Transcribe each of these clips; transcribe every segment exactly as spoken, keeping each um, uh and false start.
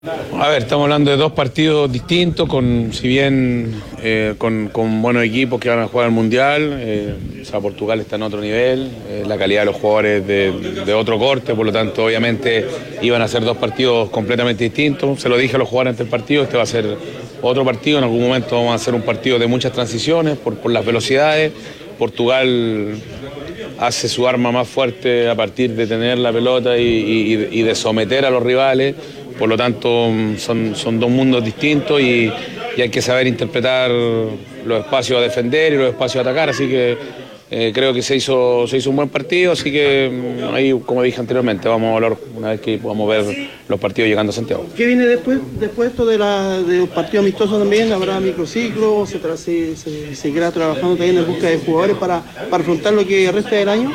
A ver, estamos hablando de dos partidos distintos, con si bien eh, con, con buenos equipos que van a jugar al Mundial. Eh, o sea, Portugal está en otro nivel, eh, la calidad de los jugadores de, de otro corte, por lo tanto, obviamente, iban a ser dos partidos completamente distintos. Se lo dije a los jugadores antes del partido, este va a ser otro partido, en algún momento vamos a hacer un partido de muchas transiciones por, por las velocidades. Portugal hace su arma más fuerte a partir de tener la pelota y, y, y de someter a los rivales. Por lo tanto, son, son dos mundos distintos y, y hay que saber interpretar los espacios a defender y los espacios a atacar. Así que eh, creo que se hizo, se hizo un buen partido. Así que ahí, como dije anteriormente, vamos a hablar una vez que podamos ver los partidos llegando a Santiago. ¿Qué viene después? Después esto de, la, de los partidos amistosos también, habrá microciclos, se, se, se seguirá trabajando también en busca de jugadores para, para afrontar lo que resta del año.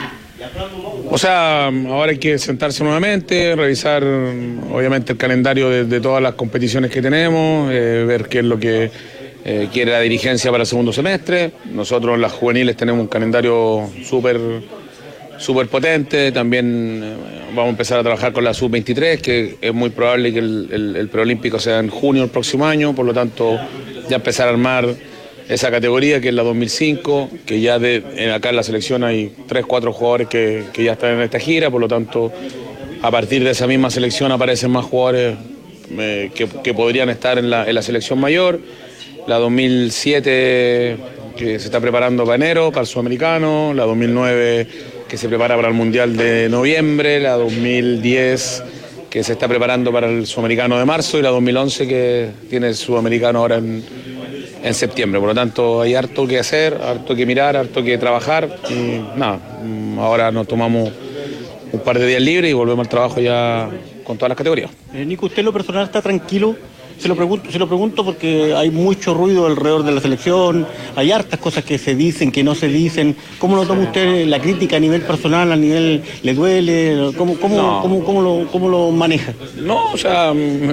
O sea, ahora hay que sentarse nuevamente, revisar obviamente el calendario de, de todas las competiciones que tenemos, eh, ver qué es lo que eh, quiere la dirigencia para el segundo semestre. Nosotros las juveniles tenemos un calendario súper súper potente, también eh, vamos a empezar a trabajar con la sub veintitrés, que es muy probable que el, el, el preolímpico sea en junio del próximo año, por lo tanto ya empezar a armar esa categoría que es la dos mil cinco, que ya de, acá en la selección hay tres, cuatro jugadores que, que ya están en esta gira, por lo tanto a partir de esa misma selección aparecen más jugadores eh, que, que podrían estar en la, en la selección mayor. La dos mil siete que se está preparando para enero, para el sudamericano, la dos mil nueve que se prepara para el Mundial de noviembre, la dos mil diez que se está preparando para el sudamericano de marzo y la dos mil once que tiene el sudamericano ahora en en septiembre. Por lo tanto hay harto que hacer, harto que mirar, harto que trabajar y nada, ahora nos tomamos un par de días libres y volvemos al trabajo ya con todas las categorías. Eh, Nico, ¿usted en lo personal está tranquilo? Se lo, pregunto, se lo pregunto porque hay mucho ruido alrededor de la selección, hay hartas cosas que se dicen, que no se dicen. ¿Cómo lo toma usted la crítica a nivel personal, a nivel le duele? ¿Cómo, cómo, no. cómo, cómo, lo, cómo lo maneja? No, o sea,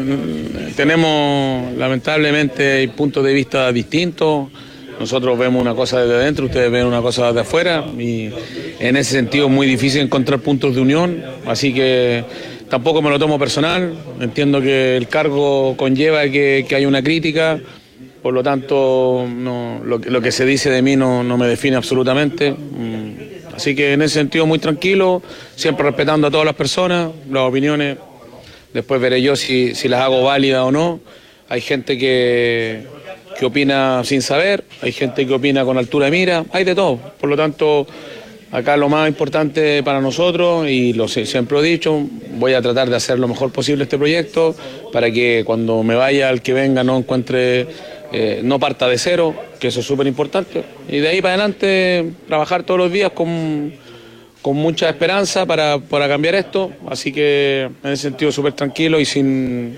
tenemos lamentablemente puntos de vista distintos. Nosotros vemos una cosa desde adentro, ustedes ven una cosa desde afuera y en ese sentido es muy difícil encontrar puntos de unión, así que tampoco me lo tomo personal, entiendo que el cargo conlleva que, que haya una crítica, por lo tanto no, lo, lo que se dice de mí no, no me define absolutamente, así que en ese sentido muy tranquilo, siempre respetando a todas las personas, las opiniones, después veré yo si, si las hago válidas o no. Hay gente que, que opina sin saber, hay gente que opina con altura de mira, hay de todo, por lo tanto acá lo más importante para nosotros, y lo siempre he dicho, voy a tratar de hacer lo mejor posible este proyecto para que cuando me vaya el que venga no encuentre, eh, no parta de cero, que eso es súper importante. Y de ahí para adelante trabajar todos los días con, con mucha esperanza para, para cambiar esto. Así que en ese sentido súper tranquilo y sin,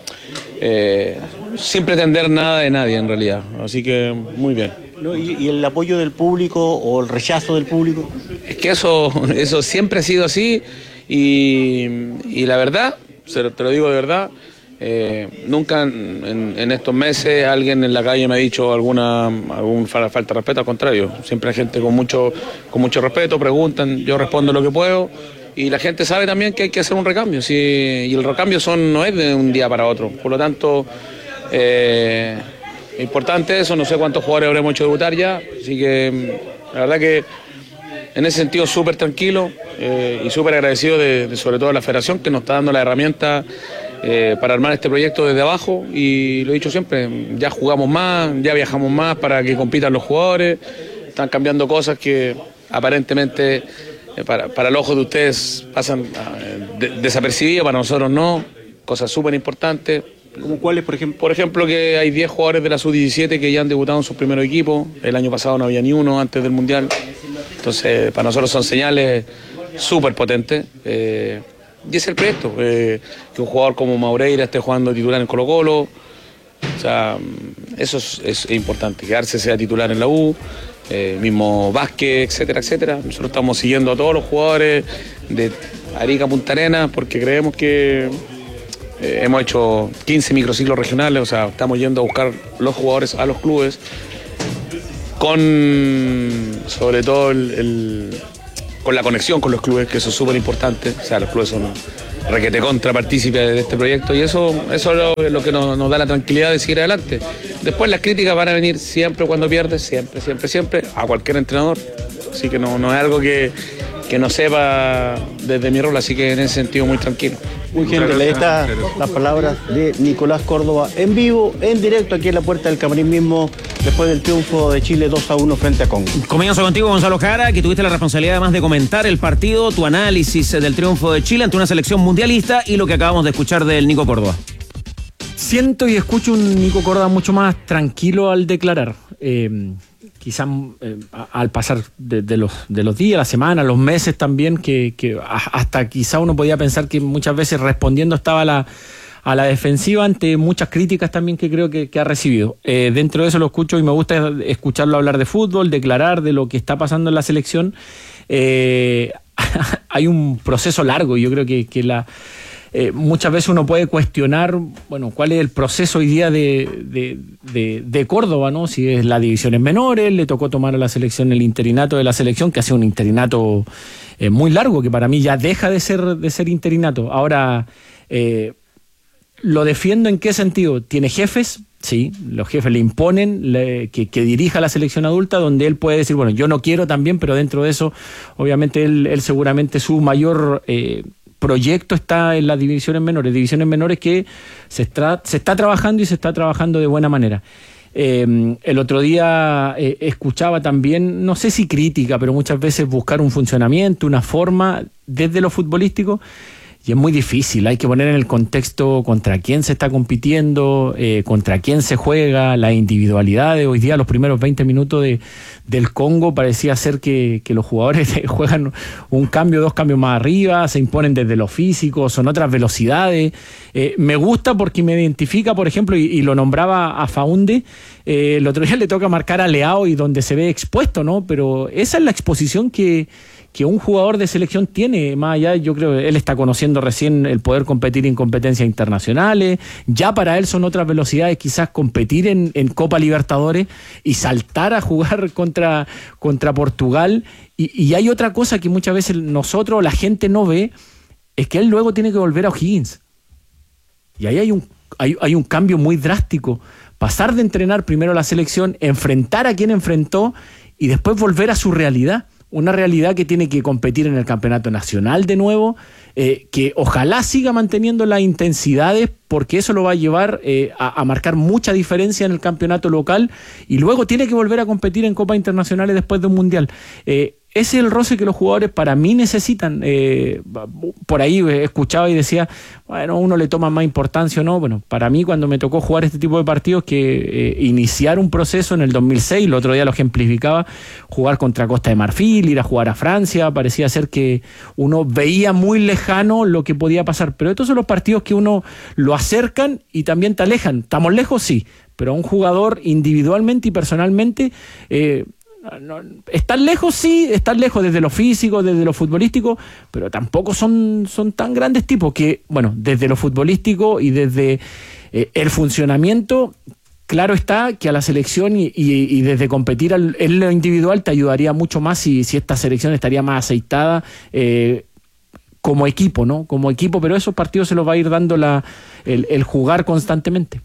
eh, sin pretender nada de nadie en realidad. Así que muy bien. ¿No? ¿Y, ¿Y el apoyo del público o el rechazo del público? Es que eso, eso siempre ha sido así y, y la verdad, te lo digo de verdad, eh, nunca en, en estos meses alguien en la calle me ha dicho alguna algún falta de respeto, al contrario, siempre hay gente con mucho, con mucho respeto, preguntan, yo respondo lo que puedo y la gente sabe también que hay que hacer un recambio, ¿sí? Y el recambio son, no es de un día para otro, por lo tanto... Eh, importante eso, no sé cuántos jugadores habremos hecho debutar ya, así que la verdad que en ese sentido súper tranquilo eh, y súper agradecido de, de sobre todo a la federación que nos está dando la herramienta eh, para armar este proyecto desde abajo, y lo he dicho siempre, ya jugamos más, ya viajamos más para que compitan los jugadores, están cambiando cosas que aparentemente eh, para, para el ojo de ustedes pasan eh, de, desapercibidas, para nosotros no, cosas súper importantes. ¿Como cuáles, por ejemplo? Por ejemplo, que hay diez jugadores de la sub diecisiete que ya han debutado en sus primeros equipos. El año pasado no había ni uno antes del Mundial. Entonces, para nosotros son señales súper potentes. Eh, y es el proyecto. Eh, que un jugador como Maureira esté jugando titular en Colo-Colo. O sea, eso es, es importante. Que Arce sea titular en la U. Eh, mismo Vázquez, etcétera, etcétera. Nosotros estamos siguiendo a todos los jugadores de Arica a Punta Arenas porque creemos que... Eh, hemos hecho quince microciclos regionales, o sea, estamos yendo a buscar los jugadores a los clubes con, sobre todo, el, el, con la conexión con los clubes, que eso es súper importante. O sea, los clubes son requete contra partícipe de este proyecto y eso, eso es lo, lo que nos, nos da la tranquilidad de seguir adelante. Después las críticas van a venir siempre cuando pierdes, siempre, siempre, siempre, a cualquier entrenador. Así que no, no es algo que, que no sepa desde mi rol, así que en ese sentido muy tranquilo. Muy gentil, ahí están las palabras de Nicolás Córdoba en vivo, en directo, aquí en la puerta del camarín mismo, después del triunfo de Chile dos a uno frente a Congo. Comienzo contigo, Gonzalo Jara, que tuviste la responsabilidad además de comentar el partido, tu análisis del triunfo de Chile ante una selección mundialista y lo que acabamos de escuchar del Nico Córdoba. Siento y escucho un Nico Córdoba mucho más tranquilo al declarar. Eh, quizás eh, al pasar de, de, los, de los días, las semanas, los meses también, que, que hasta quizá uno podía pensar que muchas veces respondiendo estaba a la, a la defensiva ante muchas críticas también que creo que, que ha recibido. Eh, dentro de eso lo escucho y me gusta escucharlo hablar de fútbol, declarar de lo que está pasando en la selección. Eh, hay un proceso largo y yo creo que, que la... Eh, muchas veces uno puede cuestionar, bueno, cuál es el proceso hoy día de, de, de, de Córdoba, ¿no? Si es las divisiones menores, le tocó tomar a la selección el interinato de la selección, que ha sido un interinato eh, muy largo, que para mí ya deja de ser, de ser interinato. Ahora, eh, ¿lo defiendo en qué sentido? ¿Tiene jefes? Sí, los jefes le imponen le, que, que dirija la selección adulta, donde él puede decir, bueno, yo no quiero también, pero dentro de eso, obviamente, él, él seguramente su mayor... Eh, proyecto está en las divisiones menores, divisiones menores que se está, se está trabajando y se está trabajando de buena manera. Eh, el otro día eh, escuchaba también, no sé si crítica, pero muchas veces buscar un funcionamiento, una forma desde lo futbolístico, y es muy difícil, hay que poner en el contexto contra quién se está compitiendo, eh, contra quién se juega, las individualidades. Hoy día los primeros veinte minutos de, del Congo parecía ser que, que los jugadores juegan un cambio, dos cambios más arriba, se imponen desde lo físico, son otras velocidades. Eh, me gusta porque me identifica, por ejemplo, y, y lo nombraba a Faunde, eh, el otro día le toca marcar a Leao y donde se ve expuesto, ¿no? Pero esa es la exposición que... que un jugador de selección tiene, más allá, yo creo que él está conociendo recién el poder competir en competencias internacionales, ya para él son otras velocidades, quizás competir en, en Copa Libertadores y saltar a jugar contra, contra Portugal, y, y hay otra cosa que muchas veces nosotros, la gente no ve, es que él luego tiene que volver a O'Higgins, y ahí hay un, hay, hay un cambio muy drástico, pasar de entrenar primero a la selección, enfrentar a quien enfrentó, y después volver a su realidad. Una realidad que tiene que competir en el campeonato nacional de nuevo, eh, que ojalá siga manteniendo las intensidades, porque eso lo va a llevar eh, a, a marcar mucha diferencia en el campeonato local, y luego tiene que volver a competir en Copas Internacionales después de un Mundial. Eh, ese es el roce que los jugadores para mí necesitan. Eh, por ahí escuchaba y decía, bueno, uno le toma más importancia o no. Bueno, para mí cuando me tocó jugar este tipo de partidos, que eh, iniciar un proceso en el dos mil seis, el otro día lo ejemplificaba, jugar contra Costa de Marfil, ir a jugar a Francia, parecía ser que uno veía muy lejano lo que podía pasar. Pero estos son los partidos que uno lo acercan y también te alejan. ¿Estamos lejos? Sí, pero a un jugador individualmente y personalmente... Eh, No, están lejos, sí, están lejos desde lo físico, desde lo futbolístico, pero tampoco son, son tan grandes tipos que, bueno, desde lo futbolístico y desde eh, el funcionamiento, claro está que a la selección y, y, y desde competir al, en lo individual te ayudaría mucho más si, si esta selección estaría más aceitada eh, como equipo, ¿no? Como equipo, pero esos partidos se los va a ir dando la, el, el jugar constantemente.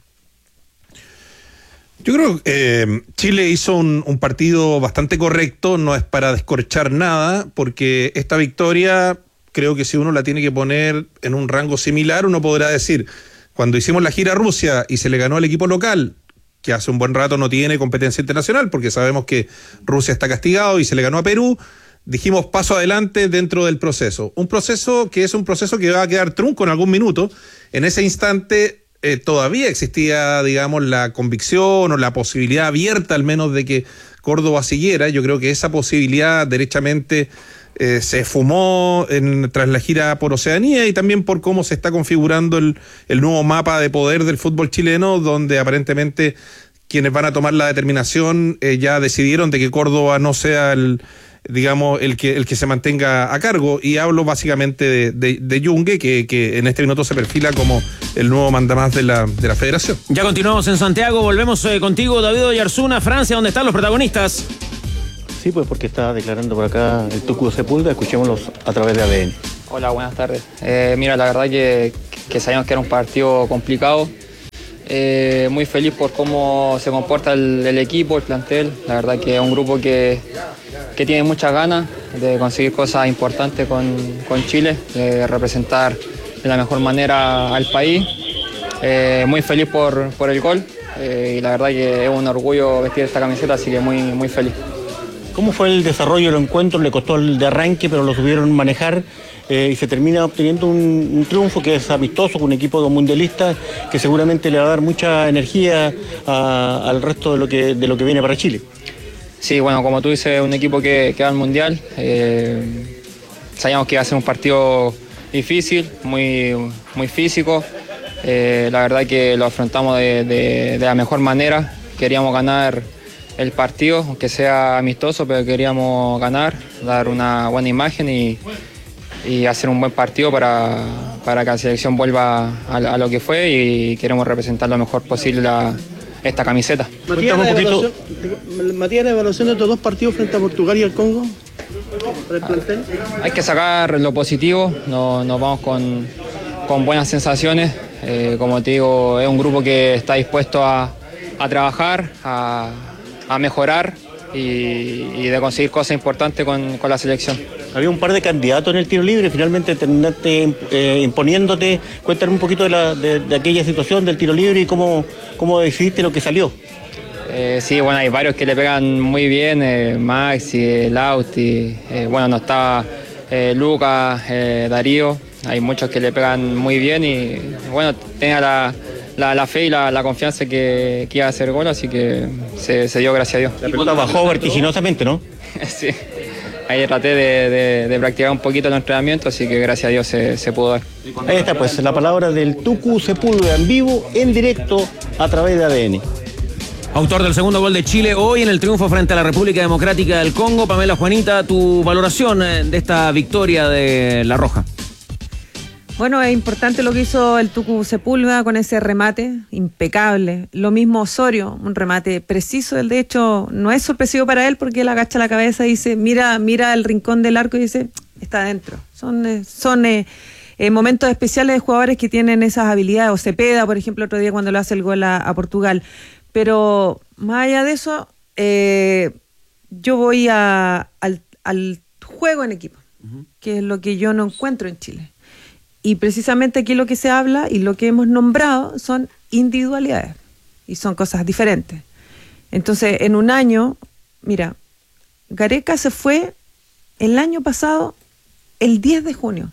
Yo creo que eh, Chile hizo un, un partido bastante correcto, no es para descorchar nada, porque esta victoria creo que si uno la tiene que poner en un rango similar, uno podrá decir, cuando hicimos la gira a Rusia y se le ganó al equipo local, que hace un buen rato no tiene competencia internacional, porque sabemos que Rusia está castigado, y se le ganó a Perú, dijimos paso adelante dentro del proceso. Un proceso que es un proceso que va a quedar trunco en algún minuto. En ese instante... Eh, todavía existía, digamos, la convicción o la posibilidad abierta al menos de que Córdoba siguiera. Yo creo que esa posibilidad derechamente eh, se esfumó en, tras la gira por Oceanía, y también por cómo se está configurando el, el nuevo mapa de poder del fútbol chileno, donde aparentemente quienes van a tomar la determinación eh, ya decidieron de que Córdoba no sea el... digamos, el que el que se mantenga a cargo, y hablo básicamente de, de, de Yungue, que, que en este minuto se perfila como el nuevo mandamás de la, de la federación. Ya continuamos en Santiago, volvemos eh, contigo, David Oyarzuna, Francia, ¿dónde están los protagonistas? Sí, pues porque está declarando por acá el Tucu Sepúlveda, escuchémoslos a través de A D N. Hola, buenas tardes. Eh, mira, la verdad que, que sabíamos que era un partido complicado. Eh, muy feliz por cómo se comporta el, el equipo, el plantel. La verdad que es un grupo que, que tiene muchas ganas de conseguir cosas importantes con, con Chile, de representar de la mejor manera al país. Eh, muy feliz por, por el gol eh, y la verdad que es un orgullo vestir esta camiseta, así que muy, muy feliz. ¿Cómo fue el desarrollo del encuentro? Le costó el de arranque, pero lo supieron manejar eh, y se termina obteniendo un, un triunfo que es amistoso con un equipo mundialista que seguramente le va a dar mucha energía a, al resto de lo, que, de lo que viene para Chile. Sí, bueno, como tú dices, un equipo que, que va al Mundial. Eh, sabíamos que iba a ser un partido difícil, muy, muy físico. Eh, la verdad que lo afrontamos de, de, de la mejor manera. Queríamos ganar el partido, aunque sea amistoso, pero queríamos ganar, dar una buena imagen y, y hacer un buen partido para, para que la selección vuelva a, a lo que fue, y queremos representar lo mejor posible la, esta camiseta. Matías, la evaluación, Matías, la evaluación de estos dos partidos frente a Portugal y el Congo para el plantel. Hay que sacar lo positivo, no, nos vamos con, con buenas sensaciones. Eh, como te digo, es un grupo que está dispuesto a, a trabajar, a, a mejorar y, y de conseguir cosas importantes con, con la selección. Había un par de candidatos en el tiro libre, finalmente terminaste eh, imponiéndote. Cuéntame un poquito de, la, de, de aquella situación del tiro libre y cómo, cómo decidiste lo que salió. Eh, sí, bueno, hay varios que le pegan muy bien, eh, Maxi, Lauti, eh, bueno, no está eh, Lucas, eh, Darío. Hay muchos que le pegan muy bien y bueno, tenga la, la, la fe y la, la confianza que, que iba a hacer gol, así que se, se dio, gracias a Dios. La pelota bajó vertiginosamente, ¿no? Sí, ahí traté de, de, de practicar un poquito el entrenamiento, así que gracias a Dios se, se pudo dar. Ahí está pues la palabra del Tucu Sepúlveda en vivo, en directo, a través de A D N. Autor del segundo gol de Chile hoy en el triunfo frente a la República Democrática del Congo. Pamela, Juanita, tu valoración de esta victoria de La Roja. Bueno, es importante lo que hizo el Tucu Sepúlveda con ese remate, impecable. Lo mismo Osorio, un remate preciso. Él, de hecho, no es sorpresivo para él porque él agacha la cabeza y dice, mira, mira el rincón del arco y dice, está adentro. Son, son eh, eh, momentos especiales de jugadores que tienen esas habilidades. O Cepeda, por ejemplo, otro día cuando le hace el gol a, a Portugal. Pero más allá de eso, eh, yo voy a, al, al juego en equipo, uh-huh. que es lo que yo no encuentro en Chile. Y precisamente aquí lo que se habla y lo que hemos nombrado son individualidades y son cosas diferentes. Entonces, en un año, mira, Gareca se fue el año pasado, el diez de junio.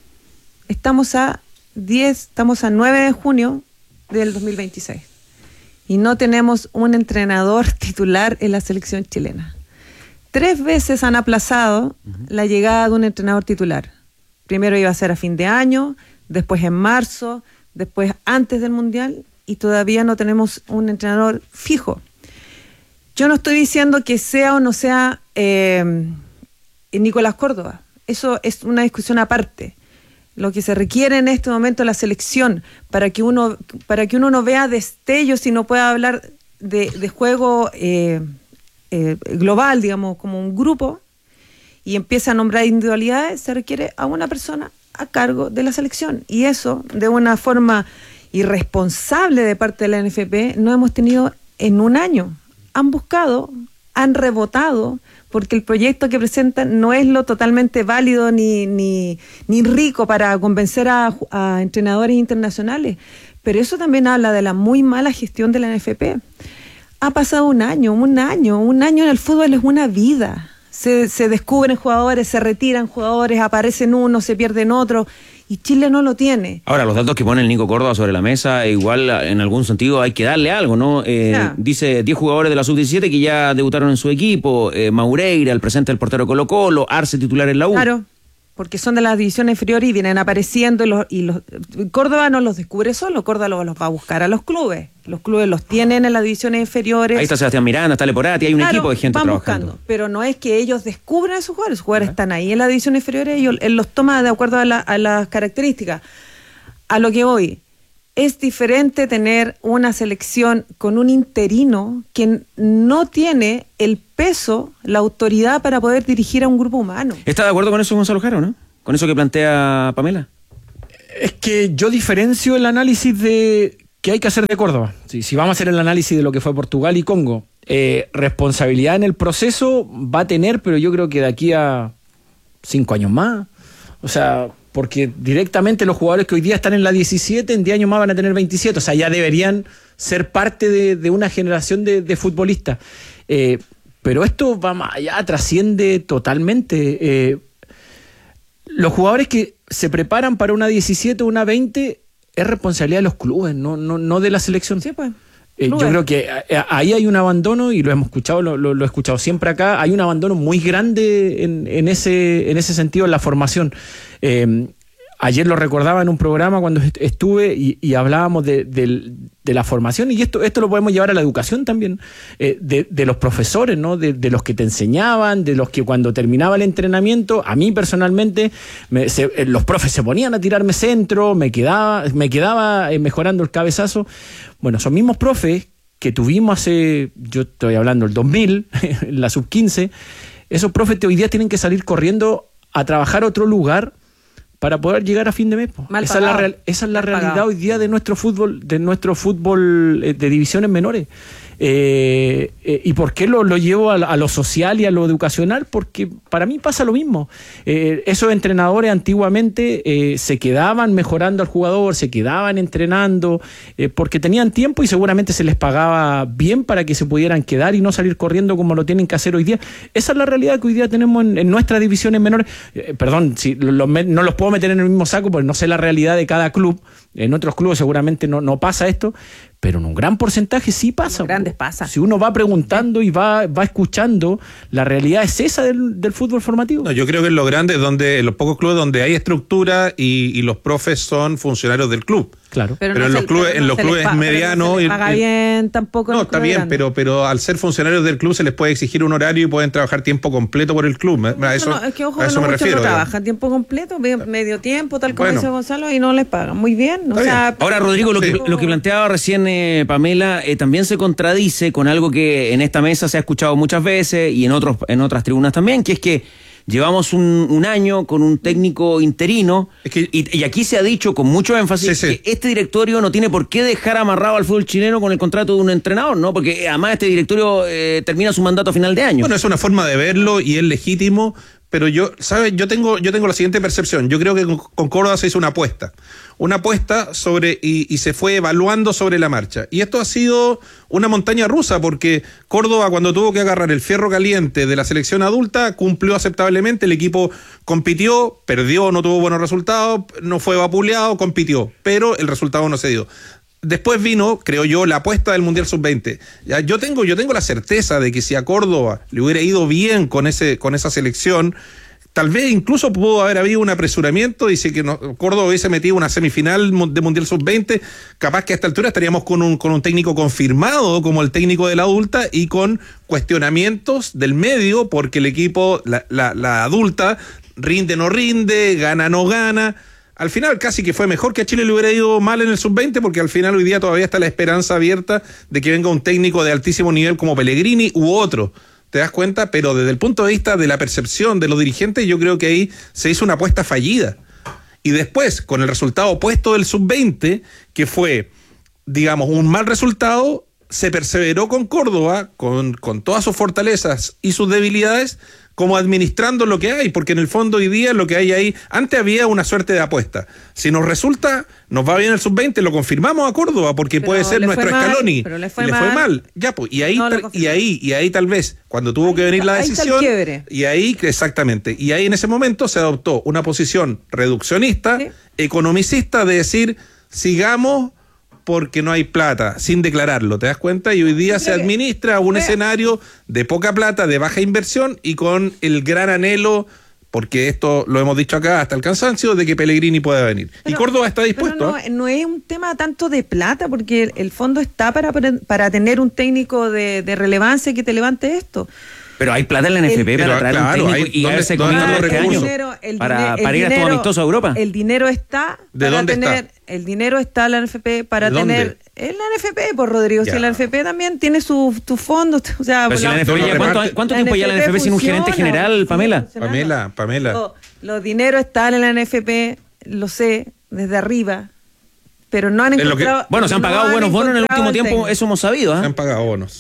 Estamos a diez, estamos a nueve de junio del dos mil veintiséis. Y no tenemos un entrenador titular en la selección chilena. Tres veces han aplazado uh-huh. la llegada de un entrenador titular. Primero iba a ser a fin de año, después en marzo, después antes del Mundial, y todavía no tenemos un entrenador fijo. Yo no estoy diciendo que sea o no sea eh, Nicolás Córdoba. Eso es una discusión aparte. Lo que se requiere en este momento es la selección para que uno, para que uno no vea destellos y no pueda hablar de, de juego eh, eh, global, digamos, como un grupo, y empieza a nombrar individualidades, se requiere a una persona a cargo de la selección. Y eso, de una forma irresponsable de parte de la N F P, no hemos tenido en un año. Han buscado, han rebotado, porque el proyecto que presentan no es lo totalmente válido ni, ni, ni rico para convencer a, a entrenadores internacionales. Pero eso también habla de la muy mala gestión de la N F P. Ha pasado un año, un año, un año en el fútbol es una vida. Se, se descubren jugadores, se retiran jugadores, aparecen unos, se pierden otros, y Chile no lo tiene. Ahora, los datos que pone el Nico Córdoba sobre la mesa, igual en algún sentido hay que darle algo, ¿no? Eh, yeah. Dice diez jugadores de la sub diecisiete que ya debutaron en su equipo, eh, Maureira, el presente del portero Colo Colo, Arce titular en la U. Claro, porque son de las divisiones inferiores y vienen apareciendo, y, los, y los, Córdoba no los descubre solo, Córdoba los, los va a buscar a los clubes. Los clubes los tienen en las divisiones inferiores. Ahí está Sebastián Miranda, está Leporati, hay un claro, equipo de gente van trabajando. Buscando, pero no es que ellos descubran a sus jugadores, sus jugadores uh-huh. están ahí en las divisiones inferiores y él los toma de acuerdo a, la, a las características. A lo que voy, es diferente tener una selección con un interino que no tiene el peso, la autoridad para poder dirigir a un grupo humano. ¿Está de acuerdo con eso Gonzalo Jara, no? con eso que plantea Pamela? Es que yo diferencio el análisis de que hay que hacer de Córdoba. Si, si vamos a hacer el análisis de lo que fue Portugal y Congo, eh, responsabilidad en el proceso va a tener, pero yo creo que de aquí a cinco años más. O sea, porque directamente los jugadores que hoy día están en la diecisiete, en diez años más van a tener veintisiete. O sea, ya deberían ser parte de, de una generación de, de futbolistas. Eh, pero esto va más allá, trasciende totalmente. Eh, los jugadores que se preparan para una diecisiete o una veinte es responsabilidad de los clubes, no, no, no de la selección. Sí, pues. Eh, yo creo que ahí hay un abandono, y lo hemos escuchado, lo, lo, lo he escuchado siempre acá, hay un abandono muy grande en, en, ese, en ese sentido en la formación. Eh, ayer lo recordaba en un programa cuando estuve y, y hablábamos de, de, de la formación, y esto, esto lo podemos llevar a la educación también, eh, de, de los profesores, ¿no? De, de los que te enseñaban, de los que cuando terminaba el entrenamiento, a mí personalmente, me, se, los profes se ponían a tirarme centro, me quedaba, me quedaba eh, mejorando el cabezazo. Bueno, son mismos profes que tuvimos hace, yo estoy hablando del dos mil, en la sub quince, esos profes hoy día tienen que salir corriendo a trabajar a otro lugar para poder llegar a fin de mes. Mal esa, es la real, esa es la Mal realidad pagado. hoy día de nuestro fútbol, de nuestro fútbol eh, de divisiones menores. Eh, eh, ¿Y por qué lo, lo llevo a, a lo social y a lo educacional? Porque para mí pasa lo mismo. Eh, esos entrenadores antiguamente eh, se quedaban mejorando al jugador, se quedaban entrenando, eh, porque tenían tiempo y seguramente se les pagaba bien para que se pudieran quedar y no salir corriendo como lo tienen que hacer hoy día. Esa es la realidad que hoy día tenemos en, en nuestras divisiones menores. Eh, perdón, si lo, lo, no los puedo meter en el mismo saco porque no sé la realidad de cada club. En otros clubes seguramente no, no pasa esto, pero en un gran porcentaje sí pasa. Grandes pasa. Si uno va preguntando y va, va escuchando, la realidad es esa del, del fútbol formativo. No, yo creo que en los grandes, donde, en los pocos clubes donde hay estructura y, y los profes son funcionarios del club. Claro. Pero, pero no en, los se, clubes, pero no en los clubes paga, medianos. No se les paga y, bien tampoco. No, está bien, pero, pero al ser funcionarios del club se les puede exigir un horario y pueden trabajar tiempo completo por el club. A eso, no, es que ojo, a eso no me muchos refiero. No trabajan tiempo completo, medio tiempo, tal como bueno. dice Gonzalo, y no les pagan. Muy bien. O sea, bien. Ahora, Rodrigo, lo, sí. que, lo que planteaba recién eh, Pamela eh, también se contradice con algo que en esta mesa se ha escuchado muchas veces y en, otros, en otras tribunas también, que es que llevamos un, un año con un técnico interino es que, y, y aquí se ha dicho con mucho énfasis sí, sí. que este directorio no tiene por qué dejar amarrado al fútbol chileno con el contrato de un entrenador, ¿no? Porque además este directorio eh, termina su mandato a final de año. Bueno, es una forma de verlo y es legítimo, pero yo, ¿sabes? Yo tengo, yo tengo la siguiente percepción. Yo creo que con, con Córdoba se hizo una apuesta. Una apuesta sobre y, y se fue evaluando sobre la marcha. Y esto ha sido una montaña rusa, porque Córdoba, cuando tuvo que agarrar el fierro caliente de la selección adulta, cumplió aceptablemente, el equipo compitió, perdió, no tuvo buenos resultados, no fue vapuleado, compitió, pero el resultado no se dio. Después vino, creo yo, la apuesta del Mundial sub veinte. Ya, yo tengo, yo tengo la certeza de que si a Córdoba le hubiera ido bien con ese, con esa selección, tal vez incluso pudo haber habido un apresuramiento, dice que no, Córdoba hubiese metido una semifinal de Mundial sub veinte, capaz que a esta altura estaríamos con un, con un técnico confirmado como el técnico de la adulta y con cuestionamientos del medio, porque el equipo, la, la, la adulta, rinde o no rinde, gana o no gana. Al final casi que fue mejor que a Chile le hubiera ido mal en el sub veinte, porque al final hoy día todavía está la esperanza abierta de que venga un técnico de altísimo nivel como Pellegrini u otro. ¿Te das cuenta? Pero desde el punto de vista de la percepción de los dirigentes, yo creo que ahí se hizo una apuesta fallida. Y después, con el resultado opuesto del sub veinte, que fue, digamos, un mal resultado, se perseveró con Córdoba, con, con todas sus fortalezas y sus debilidades, como administrando lo que hay, porque en el fondo hoy día lo que hay ahí, antes había una suerte de apuesta. Si nos resulta, nos va bien el sub veinte, lo confirmamos a Córdoba, porque pero puede ser nuestro Scaloni. Pero le fue, le mal. fue mal. Ya, pues, y ahí, no y ahí, y ahí tal vez, cuando tuvo ahí que venir está, la decisión, y ahí, exactamente, y ahí en ese momento se adoptó una posición reduccionista, ¿sí? economicista, de decir, sigamos porque no hay plata, sin declararlo, ¿te das cuenta? Y hoy día se administra un escenario de poca plata, de baja inversión y con el gran anhelo, porque esto lo hemos dicho acá hasta el cansancio, de que Pellegrini pueda venir. Pero, y Córdoba está dispuesto. No, no es un tema tanto de plata, porque el, el fondo está para, para tener un técnico de, de relevancia que te levante esto. Pero hay plata en la N F P el, para traer claro, un técnico hay, y haberse comido este año dinero, el para, dinero, para ir a estos amistosos a Europa. El dinero está ¿De para dónde tener, está? El dinero está en la N F P para tener... En la N F P, por Rodrigo, ya. Si la N F P también tiene sus su fondos. O sea, pero si la, la N F P ya, ¿cuánto, ¿cuánto tiempo ya la N F P sin un gerente general, Pamela? Pamela, Pamela. Oh, Los dineros están en la N F P, lo sé, desde arriba, pero no han encontrado... Que, bueno, se han pagado no buenos han bonos en el último el tiempo, técnico. eso hemos sabido. ¿eh? Se han pagado bonos.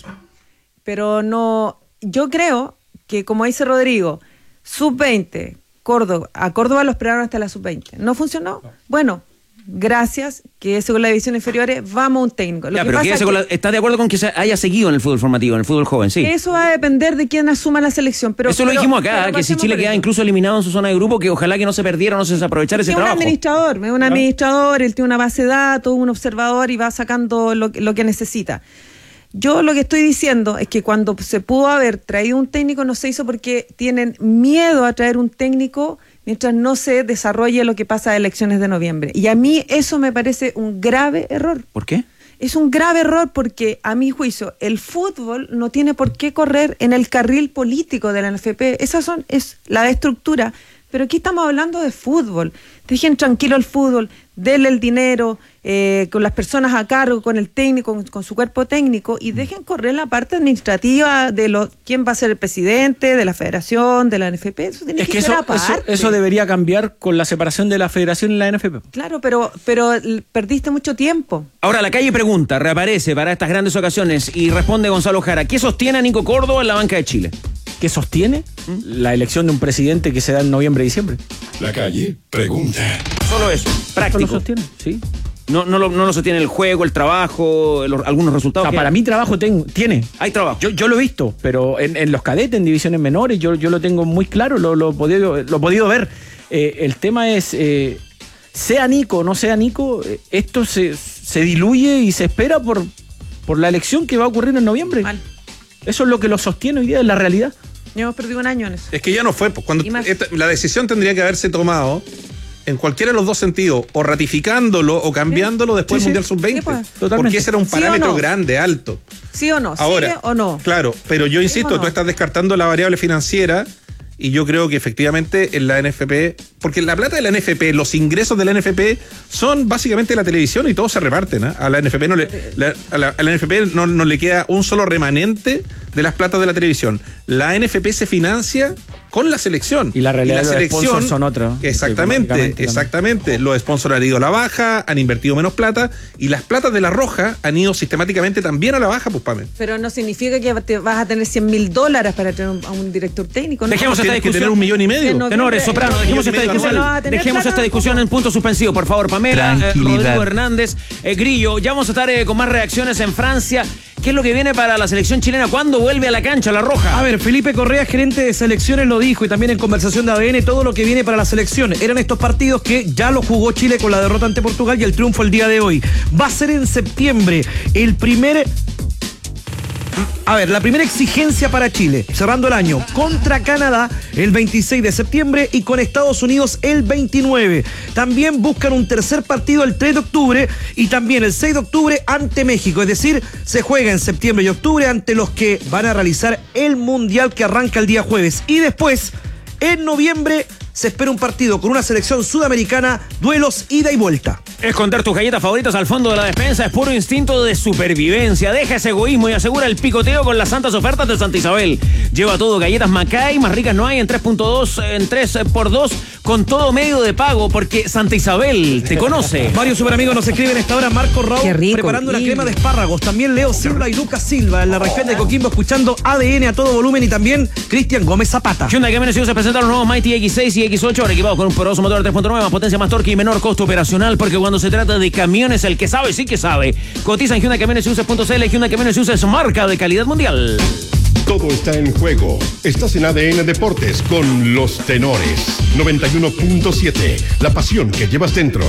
Pero no... Yo creo que, como dice Rodrigo, sub veinte, Córdoba, a Córdoba lo esperaron hasta la sub veinte. ¿No funcionó? Bueno, gracias, que eso con las divisiones inferiores, vamos a un técnico. Lo Ya, que pero pasa es con que la, ¿estás de acuerdo con que se haya seguido en el fútbol formativo, en el fútbol joven? Sí. eso va a depender de quién asuma la selección. Pero, eso lo pero, dijimos acá, pero que si pasemos Chile por queda eso. incluso eliminado en su zona de grupo, que ojalá que no se perdiera, no se desaprovechara ese Es un trabajo. administrador, es un administrador, él tiene una base de datos, un observador y va sacando lo, que- lo que necesita. Yo lo que estoy diciendo es que cuando se pudo haber traído un técnico no se hizo porque tienen miedo a traer un técnico mientras no se desarrolle lo que pasa a elecciones de noviembre. Y a mí eso me parece un grave error. ¿Por qué? Es un grave error porque, a mi juicio, el fútbol no tiene por qué correr en el carril político de la N F P. Esa son, es la estructura. Pero aquí estamos hablando de fútbol. Dejen tranquilo el fútbol, denle el dinero, eh, con las personas a cargo, con el técnico, con, con su cuerpo técnico, y dejen correr la parte administrativa de lo, quién va a ser el presidente, de la federación, de la N F P. Eso tiene Es que, que ser eso, aparte. eso, eso debería cambiar con la separación de la federación y la N F P. Claro, pero, pero l- perdiste mucho tiempo. Ahora, la calle pregunta, reaparece para estas grandes ocasiones y responde Gonzalo Jara. ¿Qué sostiene a Nico Córdoba en la banca de Chile? ¿Qué sostiene? La elección de un presidente que se da en noviembre y diciembre. La calle pregunta. Solo eso, ¿Eso práctico. lo sostiene? Sí. No, no, lo, no lo sostiene el juego, el trabajo, el- algunos O resultados. sea, que- para mí trabajo ten- tiene. Hay trabajo. Yo, yo lo he visto, pero en, en los cadetes, en divisiones menores, yo, yo lo tengo muy claro, lo, lo, he, podido, lo he podido ver. Eh, el tema es, eh, sea Nico o no sea Nico, eh, esto se, se diluye y se espera por, por la elección que va a ocurrir en noviembre. Mal. Eso es lo que lo sostiene hoy día, es la realidad. Ya hemos perdido un año en eso. Es que ya no fue. pues, Cuando Y más. esta- la decisión tendría que haberse tomado en cualquiera de los dos sentidos, o ratificándolo o cambiándolo después Sí, del sí. Mundial sub veinte. Sí, pues. Totalmente. Porque ese era un ¿Sí o parámetro no? grande, alto. ¿Sí o no? Ahora, ¿Sigue o no? Claro, pero yo insisto, ¿Sí o no? tú estás descartando la variable financiera y yo creo que efectivamente en la N F P, porque la plata de la N F P, los ingresos de la N F P son básicamente la televisión y todos se reparten. ¿eh? A la N F P no le, la, a la, a la N F P no, no le queda un solo remanente de las platas de la televisión. La N F P se financia con la selección. Y la realidad de los sponsors son otros. Exactamente, Económicamente exactamente. Los sponsors han ido a la baja, han invertido menos plata y las platas de la Roja han ido sistemáticamente también a la baja, pues Pame. Pero no significa que te vas a tener cien mil dólares para tener un- a un director técnico. ¿no? Dejemos esta Tienes que discusión. tener un millón y medio. En noviembre- Tenores, Soprano, dejemos millón y esta medio discusión, anual. dejemos esta Plata, discusión en punto suspensivo, por favor, Pamela, eh, Tranquilidad. Rodrigo Hernández, eh, Grillo. Ya vamos a estar eh, con más reacciones en Francia. ¿Qué es lo que viene para la selección chilena? ¿Cuándo vuelve a la cancha la Roja? A ver, Felipe Correa, gerente de selecciones, lo dijo y también en conversación de A D N, todo lo que viene para la selección. Eran estos partidos que ya lo jugó Chile con la derrota ante Portugal y el triunfo el día de hoy. Va a ser en septiembre el primer... A ver, la primera exigencia para Chile, cerrando el año, contra Canadá el veintiséis de septiembre y con Estados Unidos el veintinueve. También buscan un tercer partido el tres de octubre y también el seis de octubre ante México. Es decir, se juega en septiembre y octubre ante los que van a realizar el Mundial que arranca el día jueves. Y después, en noviembre, se espera un partido con una selección sudamericana, duelos ida y vuelta. Esconder tus galletas favoritas al fondo de la despensa es puro instinto de supervivencia. Deja ese egoísmo y asegura el picoteo con las santas ofertas de Santa Isabel. Lleva todo, galletas Macay, más ricas no hay, en tres punto dos, en tres por dos, con todo medio de pago, porque Santa Isabel te conoce. Varios superamigos nos escriben a esta hora. Marco Raúl Qué rico, preparando la y- crema de espárragos. También Leo Silva y Lucas Silva en la región de Coquimbo escuchando A D N a todo volumen y también Cristian Gómez Zapata. Hyundai Camiones y Buses presenta los nuevos Mighty X seis y X ocho, ahora equipados con un poderoso motor de tres punto nueve, más potencia, más torque y menor costo operacional, porque cuando se trata de camiones, el que sabe sí que sabe. Cotiza en Hyundai Camiones y Buses punto c l. Hyundai Camiones y Buses, marca de calidad mundial. Todo está en juego. Estás en A D N Deportes con los tenores. noventa y uno punto siete. La pasión que llevas dentro.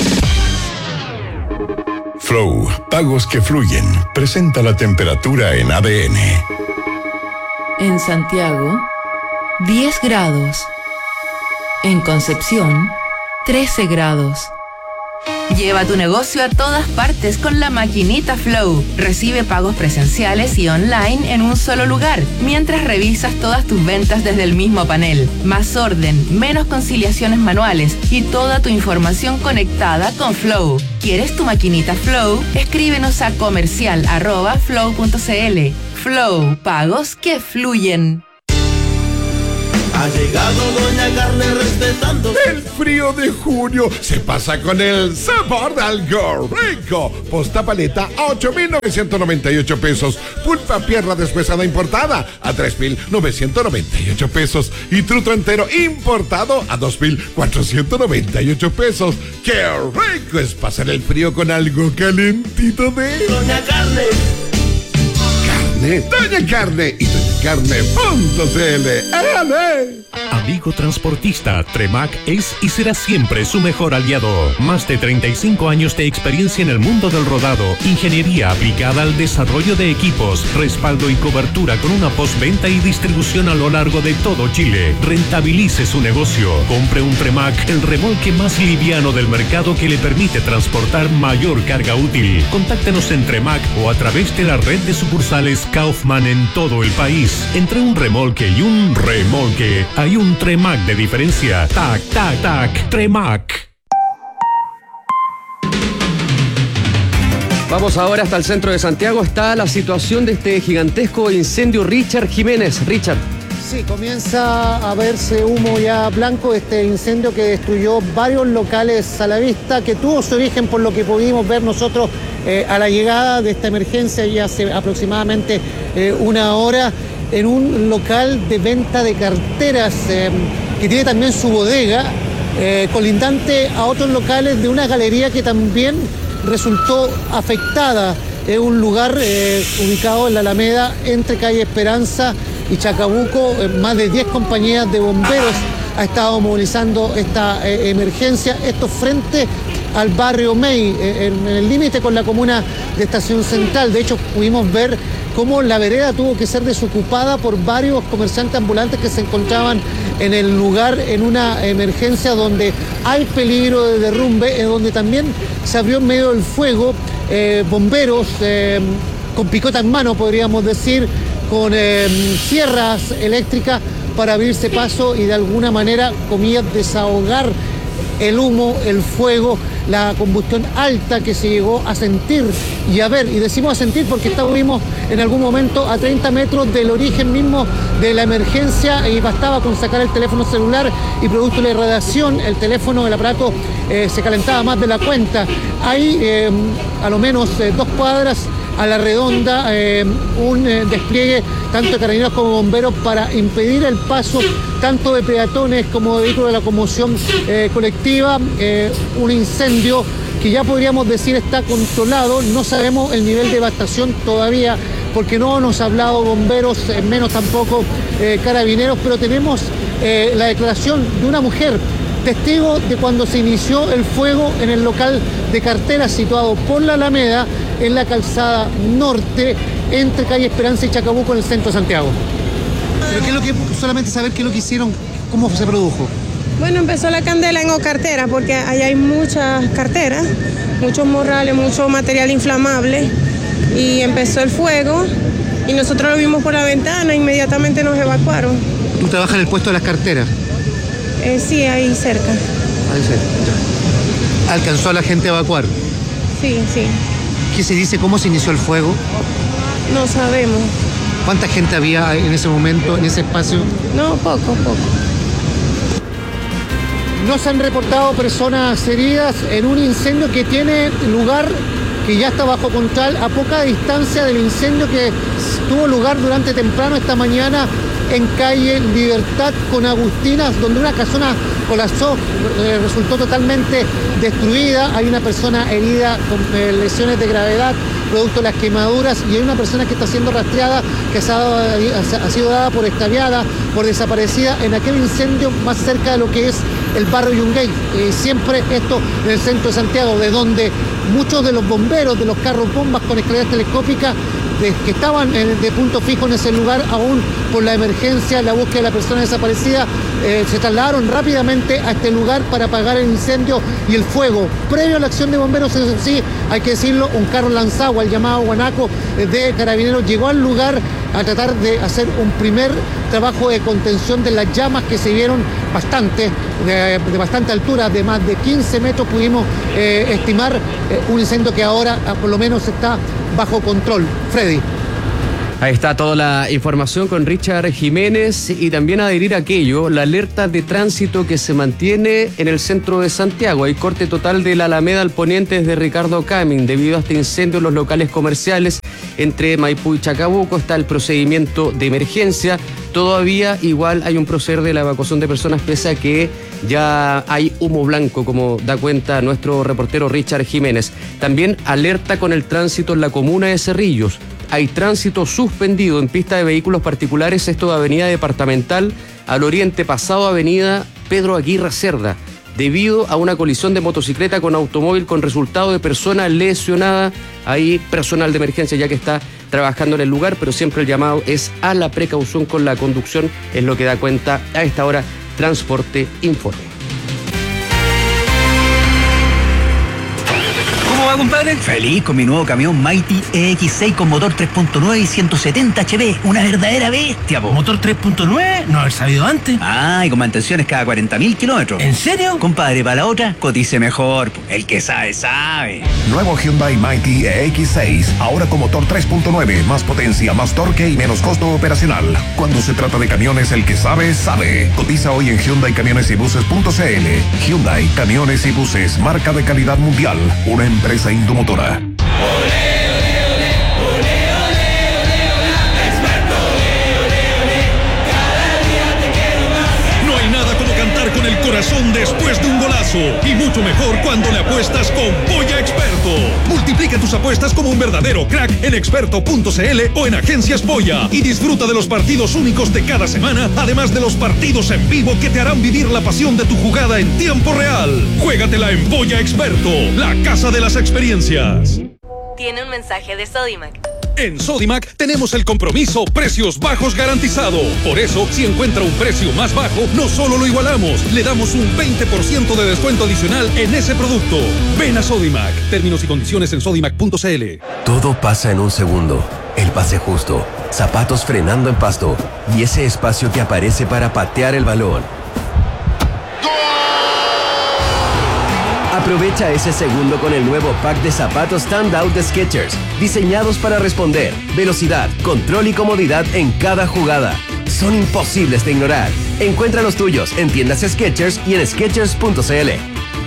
Flow, pagos que fluyen. Presenta la temperatura en A D N. En Santiago, diez grados. En Concepción, trece grados. Lleva tu negocio a todas partes con la maquinita Flow. Recibe pagos presenciales y online en un solo lugar, mientras revisas todas tus ventas desde el mismo panel. Más orden, menos conciliaciones manuales y toda tu información conectada con Flow. ¿Quieres tu maquinita Flow? Escríbenos a comercial arroba flow punto cl. Flow, pagos que fluyen. Ha llegado Doña Carne respetando. El frío de junio se pasa con el sabor de algo rico. Posta paleta a ocho mil novecientos noventa y ocho pesos. Pulpa pierna deshuesada importada a tres mil novecientos noventa y ocho pesos. Y truto entero importado a dos mil cuatrocientos noventa y ocho pesos. ¡Qué rico es pasar el frío con algo calentito de Doña Carne! Carne, Doña Carne y doña carne punto c l. ¡Ale! Amigo transportista, Tremac es y será siempre su mejor aliado. Más de treinta y cinco años de experiencia en el mundo del rodado, ingeniería aplicada al desarrollo de equipos, respaldo y cobertura con una postventa y distribución a lo largo de todo Chile. Rentabilice su negocio. Compre un Tremac, el remolque más liviano del mercado que le permite transportar mayor carga útil. Contáctenos en Tremac o a través de la red de sucursales Kaufman en todo el país. Entre un remolque y un remolque hay un Tremac de diferencia. Tac, tac, tac. Tremac. Vamos ahora hasta el centro de Santiago. Está la situación de este gigantesco incendio. Richard Jiménez. Richard. Sí, comienza a verse humo ya blanco, este incendio que destruyó varios locales a la vista, que tuvo su origen por lo que pudimos ver nosotros eh, a la llegada de esta emergencia ya hace aproximadamente eh, una hora, en un local de venta de carteras eh, que tiene también su bodega, eh, colindante a otros locales de una galería que también resultó afectada. Es un lugar eh, ubicado en la Alameda entre calle Esperanza y Chacabuco. Eh, más de diez compañías de bomberos ha estado movilizando esta eh, emergencia. Esto frente al barrio May, eh, en, en el límite con la comuna de Estación Central. De hecho, pudimos ver cómo la vereda tuvo que ser desocupada por varios comerciantes ambulantes que se encontraban en el lugar en una emergencia donde hay peligro de derrumbe, en donde también se abrió en medio del fuego eh, bomberos eh, con picota en mano, podríamos decir, con eh, sierras eléctricas para abrirse paso y de alguna manera, comillas, desahogar el humo, el fuego, la combustión alta que se llegó a sentir y a ver. Y decimos a sentir porque estuvimos en algún momento a treinta metros del origen mismo de la emergencia y bastaba con sacar el teléfono celular y producto de la radiación, el teléfono, el aparato eh, se calentaba más de la cuenta. Hay eh, a lo menos eh, dos cuadras a la redonda, eh, un eh, despliegue tanto de carabineros como bomberos para impedir el paso tanto de peatones como de vehículos de la locomoción eh, colectiva. Eh, un incendio que ya podríamos decir está controlado. No sabemos el nivel de devastación todavía porque no nos ha hablado bomberos, eh, menos tampoco eh, carabineros, pero tenemos eh, la declaración de una mujer testigo de cuando se inició el fuego en el local de carteras situado por la Alameda en la calzada norte entre calle Esperanza y Chacabuco en el centro de Santiago. ¿Pero qué es lo que, solamente saber qué es lo que hicieron, cómo se produjo? Bueno, empezó la candela en cartera porque allá hay muchas carteras, muchos morrales, mucho material inflamable y empezó el fuego y nosotros lo vimos por la ventana, inmediatamente nos evacuaron. ¿Tú trabajas en el puesto de las carteras? Eh, sí, ahí cerca. Ahí cerca. ¿Alcanzó a la gente a evacuar? Sí, sí. ¿Qué se dice? ¿Cómo se inició el fuego? No sabemos. ¿Cuánta gente había en ese momento, en ese espacio? No, poco, poco. No se han reportado personas heridas en un incendio que tiene lugar, que ya está bajo control, a poca distancia del incendio que tuvo lugar durante temprano esta mañana en calle Libertad con Agustinas, donde una casona colapsó, eh, resultó totalmente destruida. Hay una persona herida con eh, lesiones de gravedad producto de las quemaduras y hay una persona que está siendo rastreada, que se ha, dado, ha sido dada por extraviada, por desaparecida en aquel incendio más cerca de lo que es el barrio Yungay. Eh, siempre esto en el centro de Santiago, de donde muchos de los bomberos de los carros bombas con escaleras telescópicas de, que estaban en, de punto fijo en ese lugar, aún por la emergencia, la búsqueda de la persona desaparecida, eh, se trasladaron rápidamente a este lugar para apagar el incendio y el fuego. Previo a la acción de bomberos, eso sí, hay que decirlo, un carro lanzagua, el llamado Guanaco eh, de Carabineros, llegó al lugar a tratar de hacer un primer trabajo de contención de las llamas que se vieron bastante, de, de bastante altura, de más de quince metros pudimos eh, estimar eh, un incendio que ahora por lo menos está bajo control. Freddy. Ahí está toda la información con Richard Jiménez y también adherir a aquello, la alerta de tránsito que se mantiene en el centro de Santiago. Hay corte total de la Alameda al poniente desde Ricardo Camin debido a este incendio en los locales comerciales entre Maipú y Chacabuco. Está el procedimiento de emergencia. Todavía igual hay un proceder de la evacuación de personas pese a que ya hay humo blanco, como da cuenta nuestro reportero Richard Jiménez. También alerta con el tránsito en la comuna de Cerrillos. Hay tránsito suspendido en pista de vehículos particulares, esto de Avenida Departamental al oriente, pasado Avenida Pedro Aguirre Cerda, debido a una colisión de motocicleta con automóvil con resultado de persona lesionada. Hay personal de emergencia ya que está trabajando en el lugar, pero siempre el llamado es a la precaución con la conducción, es lo que da cuenta a esta hora Transporte Informe. ¿Cómo va, compadre? Feliz con mi nuevo camión Mighty E X seis con motor tres punto nueve y ciento setenta H P. Una verdadera bestia, po. ¿Motor tres punto nueve? No haber sabido antes. Ah, y con mantenciones cada cuarenta mil kilómetros. ¿En serio? Compadre, para la otra, cotice mejor, po. El que sabe, sabe. Nuevo Hyundai Mighty E X seis, ahora con motor tres punto nueve, más potencia, más torque y menos costo operacional. Cuando se trata de camiones, el que sabe, sabe. Cotiza hoy en Hyundai Camiones y Buses punto c l. Hyundai Camiones y Buses, marca de calidad mundial, una empresa indomotora. No hay nada como cantar con el corazón después de un golazo, y mucho mejor cuando le apuestas con Polla Experto. Multiplica tus apuestas como un verdadero crack en experto punto c l o en Agencias Polla y disfruta de los partidos únicos de cada semana, además de los partidos en vivo que te harán vivir la pasión de tu jugada en tiempo real. Juégatela en Polla Experto, la casa de las experiencias. Tiene un mensaje de Sodimac. En Sodimac tenemos el compromiso precios bajos garantizado. Por eso, si encuentra un precio más bajo, no solo lo igualamos, le damos un veinte por ciento de descuento adicional en ese producto. Ven a Sodimac. Términos y condiciones en sodimac punto c l. Todo pasa en un segundo. El pase justo, zapatos frenando en pasto y ese espacio que aparece para patear el balón. Aprovecha ese segundo con el nuevo pack de zapatos Standout de Skechers, diseñados para responder, velocidad, control y comodidad en cada jugada. Son imposibles de ignorar. Encuentra los tuyos en tiendas Skechers y en skechers punto c l.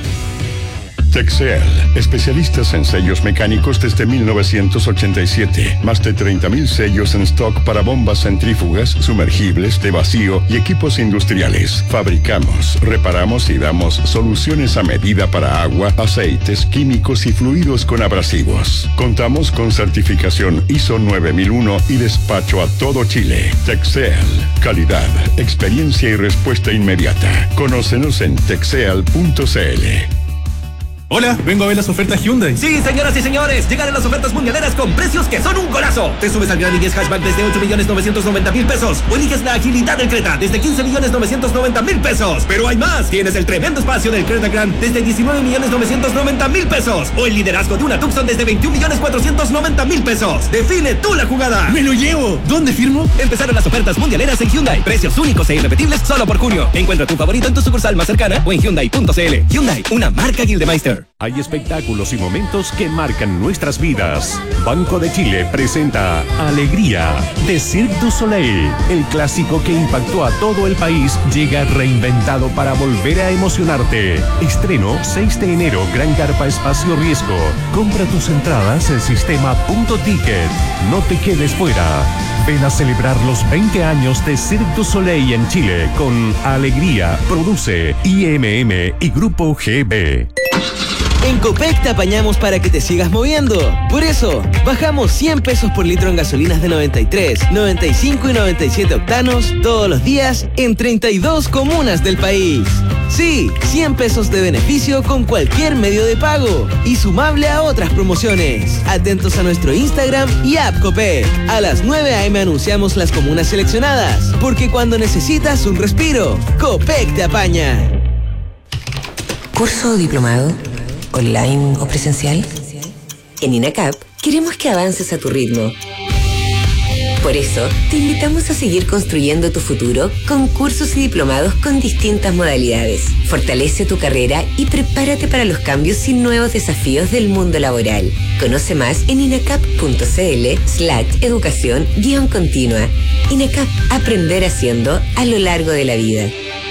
Texel, especialistas en sellos mecánicos desde mil novecientos ochenta y siete. Más de treinta mil sellos en stock para bombas centrífugas, sumergibles, de vacío y equipos industriales. Fabricamos, reparamos y damos soluciones a medida para agua, aceites, químicos y fluidos con abrasivos. Contamos con certificación I S O nueve mil uno y despacho a todo Chile. Texel, calidad, experiencia y respuesta inmediata. Conócenos en texel punto c l. Hola, vengo a ver las ofertas Hyundai. Sí, señoras y señores, llegaron las ofertas mundialeras con precios que son un golazo. Te subes al Gran i diez Hatchback desde ocho millones novecientos noventa mil pesos o eliges la agilidad del Creta desde quince millones novecientos noventa mil pesos. Pero hay más, tienes el tremendo espacio del Creta Grand desde diecinueve millones novecientos noventa mil pesos o el liderazgo de una Tucson desde veintiún millones cuatrocientos noventa mil pesos. Define tú la jugada. ¡Me lo llevo! ¿Dónde firmo? Empezaron las ofertas mundialeras en Hyundai. Precios únicos e irrepetibles solo por junio. Encuentra tu favorito en tu sucursal más cercana o en hyundai punto c l. Hyundai, una marca Gildemeister. Hay espectáculos y momentos que marcan nuestras vidas. Banco de Chile presenta Alegría de Cirque du Soleil. El clásico que impactó a todo el país llega reinventado para volver a emocionarte. Estreno seis de enero, Gran Carpa Espacio Riesgo. Compra tus entradas en sistema punto ticket. No te quedes fuera. Ven a celebrar los veinte años de Cirque du Soleil en Chile con Alegría. Produce I M M y Grupo G B. En Copec te apañamos para que te sigas moviendo. Por eso, bajamos cien pesos por litro en gasolinas de noventa y tres, noventa y cinco y noventa y siete octanos todos los días en treinta y dos comunas del país. Sí, cien pesos de beneficio con cualquier medio de pago y sumable a otras promociones. Atentos a nuestro Instagram y app Copec. A las nueve a eme anunciamos las comunas seleccionadas, porque cuando necesitas un respiro, Copec te apaña. ¿Curso o diplomado? ¿Online o presencial? En INACAP queremos que avances a tu ritmo. Por eso, te invitamos a seguir construyendo tu futuro con cursos y diplomados con distintas modalidades. Fortalece tu carrera y prepárate para los cambios y nuevos desafíos del mundo laboral. Conoce más en inacap.cl slash educación guión continua. INACAP, aprender haciendo a lo largo de la vida.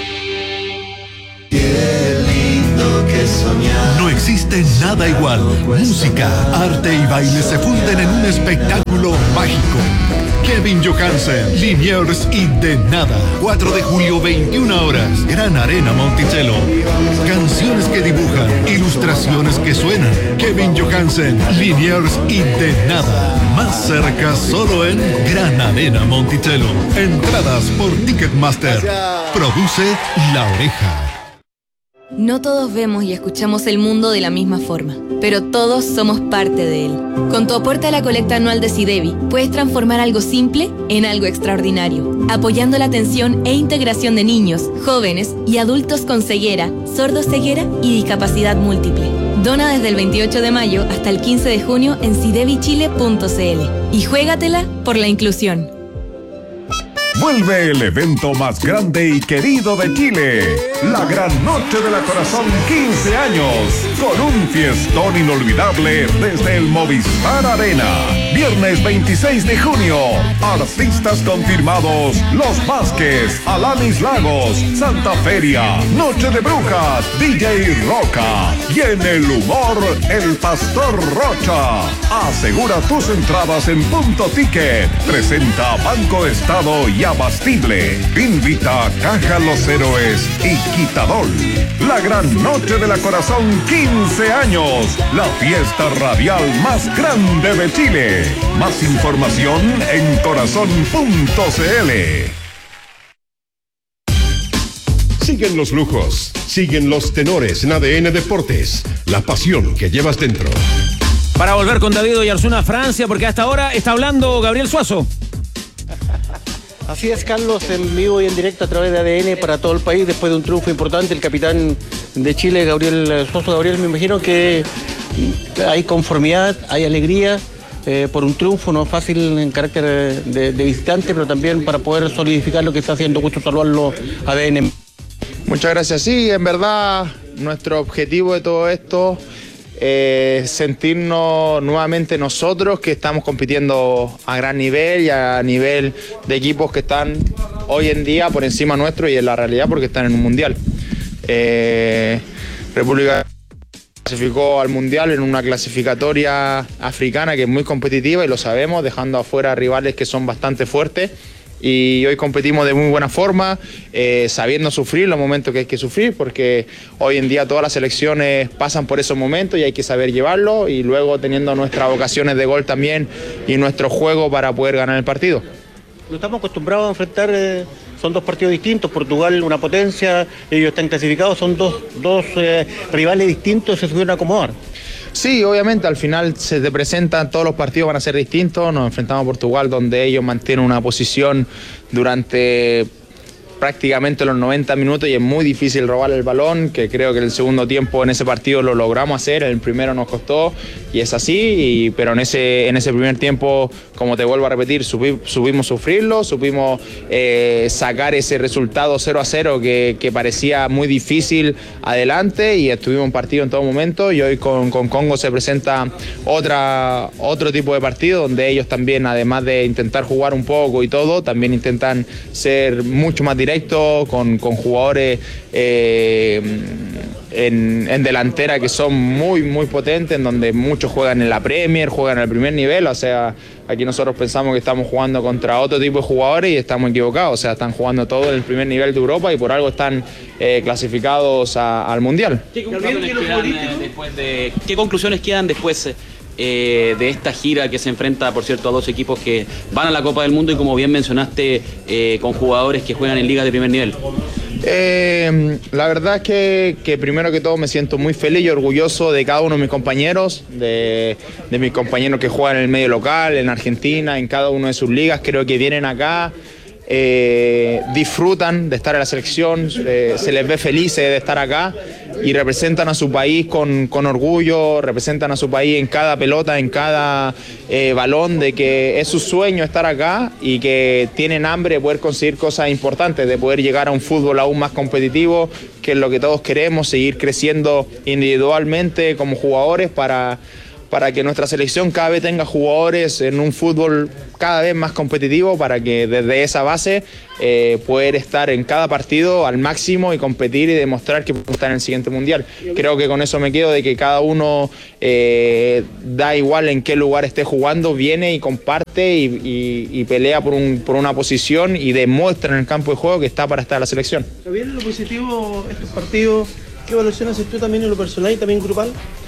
No existe nada igual. Música, arte y baile se funden en un espectáculo mágico. Kevin Johansen, Liniers y De Nada. cuatro de julio, veintiuna horas. Gran Arena Monticello. Canciones que dibujan, ilustraciones que suenan. Kevin Johansen, Liniers y De Nada. Más cerca solo en Gran Arena Monticello. Entradas por Ticketmaster. Produce La Oreja. No todos vemos y escuchamos el mundo de la misma forma, pero todos somos parte de él. Con tu aporte a la colecta anual de SIDEBI, puedes transformar algo simple en algo extraordinario, apoyando la atención e integración de niños, jóvenes y adultos con ceguera, sordoceguera y discapacidad múltiple. Dona desde el veintiocho de mayo hasta el quince de junio en sidebichile punto cl y juégatela por la inclusión. Vuelve el evento más grande y querido de Chile, la Gran Noche de la Corazón quince años, con un fiestón inolvidable desde el Movistar Arena. Viernes veintiséis de junio, artistas confirmados, Los Vázquez, Alanis Lagos, Santa Feria, Noche de Brujas, D J Roca y en el humor, el Pastor Rocha. Asegura tus entradas en Punto Ticket. Presenta Banco Estado y Abastible. Invita a Caja Los Héroes y Quitadol. La Gran Noche de la Corazón quince años. La fiesta radial más grande de Chile. Más información en corazón punto cl. Siguen los lujos, siguen los tenores en A D N Deportes. La pasión que llevas dentro. Para volver con David Oyarzuna, Francia, porque hasta ahora está hablando Gabriel Suazo. Así es, Carlos, en vivo y en directo a través de A D N para todo el país, después de un triunfo importante. El capitán de Chile, Gabriel Suazo. Gabriel, me imagino que hay conformidad, hay alegría eh, por un triunfo, no fácil en carácter de, de visitante, pero también para poder solidificar lo que está haciendo. Gusto saludarlo, A D N. Muchas gracias. Sí, en verdad, nuestro objetivo de todo esto Eh, sentirnos nuevamente nosotros que estamos compitiendo a gran nivel y a nivel de equipos que están hoy en día por encima nuestro y en la realidad porque están en un mundial. Eh, República clasificó al mundial en una clasificatoria africana que es muy competitiva y lo sabemos, dejando afuera rivales que son bastante fuertes. Y hoy competimos de muy buena forma, eh, sabiendo sufrir los momentos que hay que sufrir, porque hoy en día todas las selecciones pasan por esos momentos y hay que saber llevarlo, y luego teniendo nuestras ocasiones de gol también y nuestro juego para poder ganar el partido. Lo estamos acostumbrados a enfrentar, eh, son dos partidos distintos, Portugal una potencia, ellos están clasificados, son dos, dos eh, rivales distintos, se supieron acomodar. Sí, obviamente al final se te presentan, todos los partidos van a ser distintos, nos enfrentamos a Portugal donde ellos mantienen una posición durante prácticamente los noventa minutos y es muy difícil robar el balón, que creo que en el segundo tiempo en ese partido lo logramos hacer, en el primero nos costó y es así, y, pero en ese, en ese primer tiempo, como te vuelvo a repetir, subi, supimos sufrirlo, supimos eh, sacar ese resultado cero a cero que, que parecía muy difícil adelante y estuvimos en partido en todo momento, y hoy con, con Congo se presenta otra, otro tipo de partido donde ellos también, además de intentar jugar un poco y todo, también intentan ser mucho más directos Con, con jugadores eh, en, en delantera que son muy muy potentes, en donde muchos juegan en la Premier, juegan al primer nivel, o sea, aquí nosotros pensamos que estamos jugando contra otro tipo de jugadores y estamos equivocados, o sea, están jugando todos en el primer nivel de Europa y por algo están eh, clasificados a, al Mundial. ¿Qué conclusiones quedan, eh, después de, ¿qué conclusiones quedan después Eh, de esta gira que se enfrenta, por cierto, a dos equipos que van a la Copa del Mundo y, como bien mencionaste, eh, con jugadores que juegan en ligas de primer nivel? Eh, la verdad es que, que primero que todo me siento muy feliz y orgulloso de cada uno de mis compañeros, de, de mis compañeros que juegan en el medio local, en Argentina, en cada una de sus ligas. Creo que vienen acá eh, disfrutan de estar en la selección, eh, se les ve felices de estar acá y representan a su país con, con orgullo, representan a su país en cada pelota, en cada eh, balón, de que es su sueño estar acá y que tienen hambre de poder conseguir cosas importantes, de poder llegar a un fútbol aún más competitivo, que es lo que todos queremos, seguir creciendo individualmente como jugadores para... para que nuestra selección cada vez tenga jugadores en un fútbol cada vez más competitivo, para que desde esa base eh, poder estar en cada partido al máximo y competir y demostrar que puede estar en el siguiente mundial. Creo que con eso me quedo, de que cada uno eh, da igual en qué lugar esté jugando, viene y comparte y, y, y pelea por, un, por una posición y demuestra en el campo de juego que está para estar en la selección. Javier, lo positivo estos partidos, ¿qué evaluación haces tú también en lo personal y también grupal?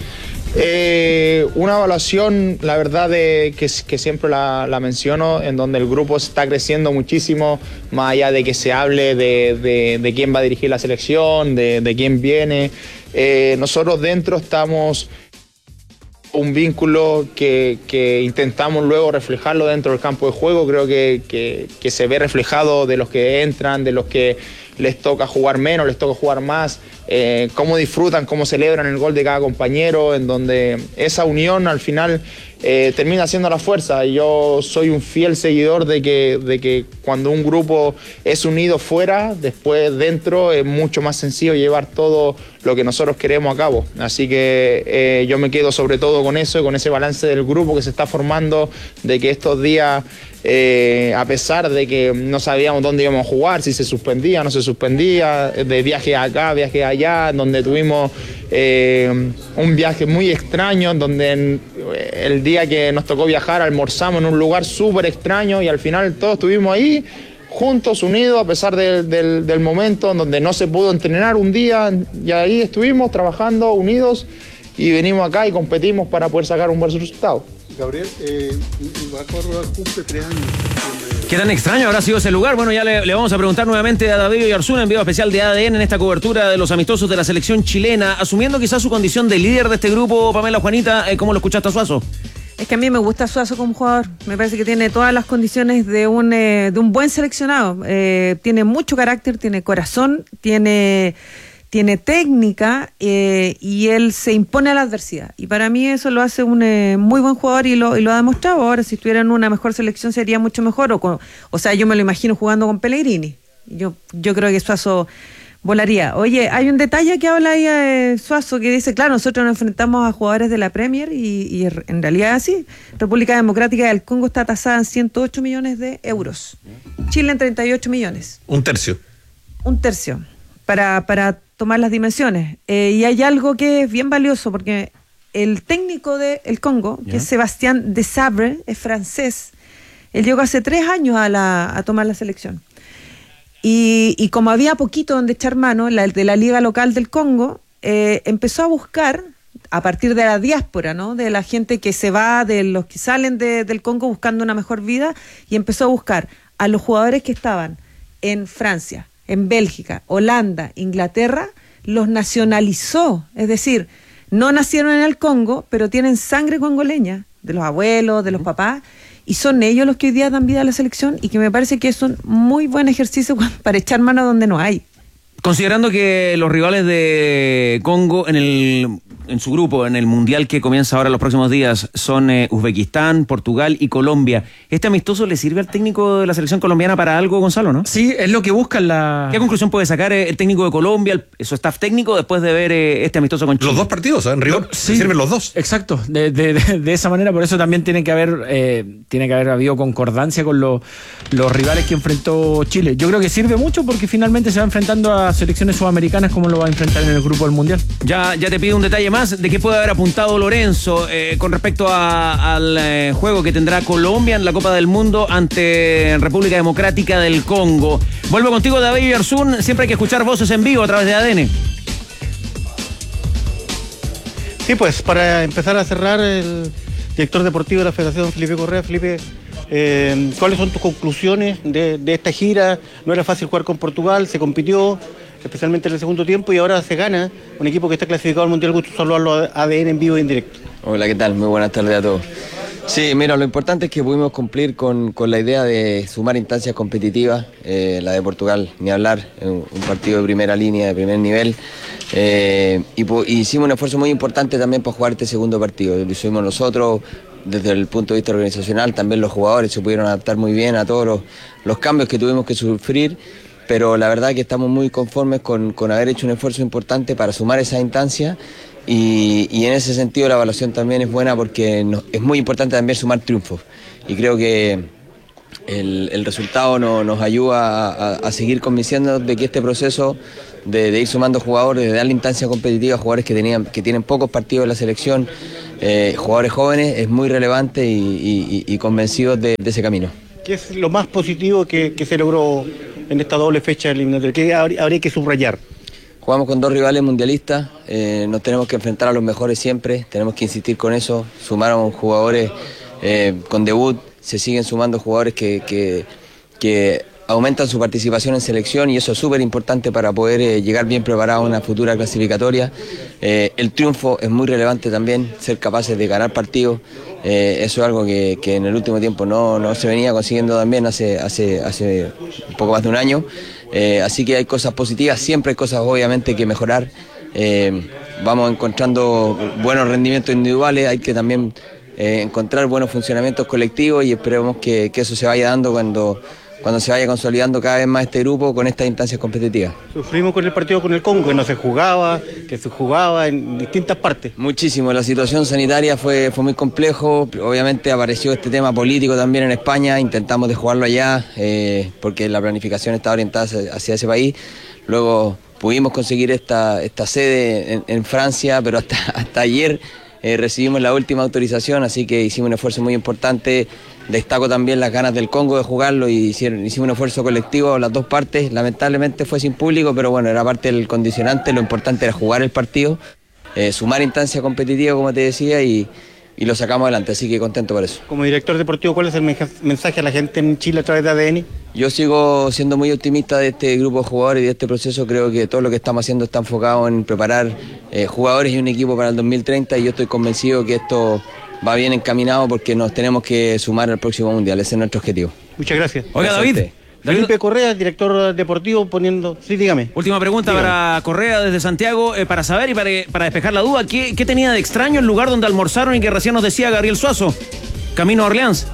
Eh, una evaluación, la verdad, de, que, que siempre la, la menciono, en donde el grupo está creciendo muchísimo, más allá de que se hable de, de, de quién va a dirigir la selección, de, de quién viene. Eh, nosotros dentro estamos un vínculo que, que intentamos luego reflejarlo dentro del campo de juego. Creo que, que, que se ve reflejado de los que entran, de los que les toca jugar menos, les toca jugar más, eh, cómo disfrutan, cómo celebran el gol de cada compañero, en donde esa unión al final eh, termina siendo la fuerza. Y yo soy un fiel seguidor de que, de que cuando un grupo es unido fuera, después dentro es mucho más sencillo llevar todo lo que nosotros queremos a cabo. Así que eh, yo me quedo sobre todo con eso, con ese balance del grupo que se está formando, de que estos días, Eh, a pesar de que no sabíamos dónde íbamos a jugar, si se suspendía, no se suspendía, de viaje acá, viaje allá, donde tuvimos eh, un viaje muy extraño, donde en, el día que nos tocó viajar almorzamos en un lugar súper extraño y al final todos estuvimos ahí, juntos, unidos, a pesar de, de, del momento en donde no se pudo entrenar un día, y ahí estuvimos trabajando unidos y venimos acá y competimos para poder sacar un buen resultado. Gabriel, eh, Bajo cumple tres años. ¿Qué tan extraño habrá sido ese lugar? Bueno, ya le, le vamos a preguntar nuevamente a David Oyarzún, enviado especial de A D N en esta cobertura de los amistosos de la selección chilena, asumiendo quizás su condición de líder de este grupo. Pamela, Juanita, ¿cómo lo escuchaste a Suazo? Es que a mí me gusta Suazo como jugador. Me parece que tiene todas las condiciones de un, eh, de un buen seleccionado. Eh, tiene mucho carácter, tiene corazón, tiene... tiene técnica eh, y él se impone a la adversidad. Y para mí eso lo hace un eh, muy buen jugador y lo, y lo ha demostrado. Ahora, si estuviera en una mejor selección sería mucho mejor. O, con, o sea, yo me lo imagino jugando con Pellegrini. Yo, yo creo que Suazo volaría. Oye, hay un detalle que habla ahí eh, Suazo, que dice, claro, nosotros nos enfrentamos a jugadores de la Premier y, y en realidad es así. República Democrática del Congo está tasada en ciento ocho millones de euros. Chile en treinta y ocho millones. Un tercio. Un tercio. Para... para tomar las dimensiones. Eh, y hay algo que es bien valioso, porque el técnico del Congo, ¿ya? Que es Sébastien Desabre, es francés, él llegó hace tres años a, la, a tomar la selección. Y, y como había poquito donde echar mano, la, de la liga local del Congo, eh, empezó a buscar, a partir de la diáspora, ¿no? De la gente que se va, de los que salen de, del Congo buscando una mejor vida, y empezó a buscar a los jugadores que estaban en Francia, en Bélgica, Holanda, Inglaterra, los nacionalizó. Es decir, no nacieron en el Congo, pero tienen sangre congoleña, de los abuelos, de los papás, y son ellos los que hoy día dan vida a la selección, y que me parece que es un muy buen ejercicio para echar mano donde no hay. Considerando que los rivales de Congo en el en su grupo, en el Mundial que comienza ahora los próximos días, son eh, Uzbekistán, Portugal y Colombia, ¿este amistoso le sirve al técnico de la selección colombiana para algo, Gonzalo, no? Sí, es lo que buscan la... ¿Qué conclusión puede sacar eh, el técnico de Colombia, el, su staff técnico, después de ver eh, este amistoso con Chile? Los dos partidos, ¿eh? En rigor, sí, sirven los dos. Exacto, de, de, de, de esa manera, por eso también tiene que haber eh, tiene que haber habido concordancia con lo, los rivales que enfrentó Chile. Yo creo que sirve mucho porque finalmente se va enfrentando a selecciones sudamericanas como lo va a enfrentar en el grupo del Mundial. Ya, ya te pido un detalle más de qué puede haber apuntado Lorenzo eh, con respecto a, al eh, juego que tendrá Colombia en la Copa del Mundo ante República Democrática del Congo. Vuelvo contigo, David Oyarzún. Siempre hay que escuchar voces en vivo a través de A D N. Sí, pues para empezar a cerrar, el director deportivo de la Federación, Felipe Correa. Felipe, eh, ¿cuáles son tus conclusiones de, de esta gira? No era fácil jugar con Portugal, se compitió, especialmente en el segundo tiempo, y ahora se gana un equipo que está clasificado al Mundial. Gusto saludarlo a A D N en vivo e en directo. Hola, ¿qué tal? Muy buenas tardes a todos. Sí, mira, lo importante es que pudimos cumplir con, con la idea de sumar instancias competitivas, eh, la de Portugal, ni hablar, un, un partido de primera línea, de primer nivel, eh, y, y hicimos un esfuerzo muy importante también para jugar este segundo partido, lo hicimos nosotros desde el punto de vista organizacional, también los jugadores se pudieron adaptar muy bien a todos los, los cambios que tuvimos que sufrir, pero la verdad que estamos muy conformes con, con haber hecho un esfuerzo importante para sumar esa instancia. Y, y en ese sentido la evaluación también es buena porque no, es muy importante también sumar triunfos y creo que el, el resultado no, nos ayuda a, a seguir convenciendo de que este proceso de, de ir sumando jugadores, de darle instancia competitiva a jugadores que, tenían, que tienen pocos partidos en la selección, eh, jugadores jóvenes, es muy relevante y, y, y convencidos de, de ese camino. ¿Qué es lo más positivo que, que se logró en esta doble fecha eliminatoria? ¿Qué habría, habría que subrayar? Jugamos con dos rivales mundialistas, eh, nos tenemos que enfrentar a los mejores siempre, tenemos que insistir con eso, sumaron jugadores eh, con debut, se siguen sumando jugadores que, que, que aumentan su participación en selección y eso es súper importante para poder eh, llegar bien preparado a una futura clasificatoria. Eh, el triunfo es muy relevante también, ser capaces de ganar partidos, eh, eso es algo que, que en el último tiempo no, no se venía consiguiendo también hace, hace, hace un poco más de un año. Eh, así que hay cosas positivas, siempre hay cosas obviamente que mejorar, eh, vamos encontrando buenos rendimientos individuales, hay que también eh, encontrar buenos funcionamientos colectivos y esperemos que, que eso se vaya dando cuando, cuando se vaya consolidando cada vez más este grupo con estas instancias competitivas. Sufrimos con el partido con el Congo, que no se jugaba, que se jugaba en distintas partes. Muchísimo, la situación sanitaria fue, fue muy complejo, obviamente apareció este tema político también en España, intentamos de jugarlo allá eh, porque la planificación estaba orientada hacia ese país, luego pudimos conseguir esta, esta sede en, en Francia, pero hasta, hasta ayer eh, recibimos la última autorización, así que hicimos un esfuerzo muy importante. Destaco también las ganas del Congo de jugarlo y hicieron, hicimos un esfuerzo colectivo las dos partes, lamentablemente fue sin público, pero bueno, era parte del condicionante, lo importante era jugar el partido, eh, sumar instancia competitiva como te decía y, y lo sacamos adelante, así que contento por eso. Como director deportivo, ¿cuál es el mensaje a la gente en Chile a través de A D N? Yo sigo siendo muy optimista de este grupo de jugadores y de este proceso, creo que todo lo que estamos haciendo está enfocado en preparar eh, jugadores y un equipo para el dos mil treinta y yo estoy convencido que esto va bien encaminado porque nos tenemos que sumar al próximo mundial, ese es nuestro objetivo. Muchas gracias. Oiga, David. Felipe Correa, director deportivo, poniendo... Sí, dígame. Última pregunta dígame. Para Correa desde Santiago, eh, para saber y para, para despejar la duda, ¿qué, ¿qué tenía de extraño el lugar donde almorzaron y que recién nos decía Gabriel Suazo? Camino a Orleans.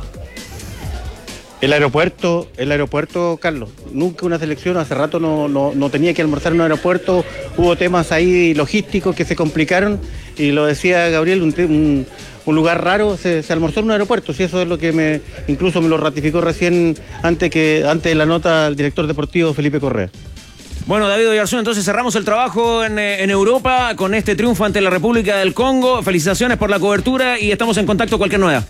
El aeropuerto, el aeropuerto, Carlos. Nunca una selección, hace rato no, no, no tenía que almorzar en un aeropuerto. Hubo temas ahí logísticos que se complicaron y lo decía Gabriel, un, un, un lugar raro, se, se almorzó en un aeropuerto. Sí, eso es lo que me, incluso me lo ratificó recién antes, que, antes de la nota el director deportivo Felipe Correa. Bueno, David Oyarzún, entonces cerramos el trabajo en, en Europa con este triunfo ante la República del Congo. Felicitaciones por la cobertura y estamos en contacto cualquier novedad.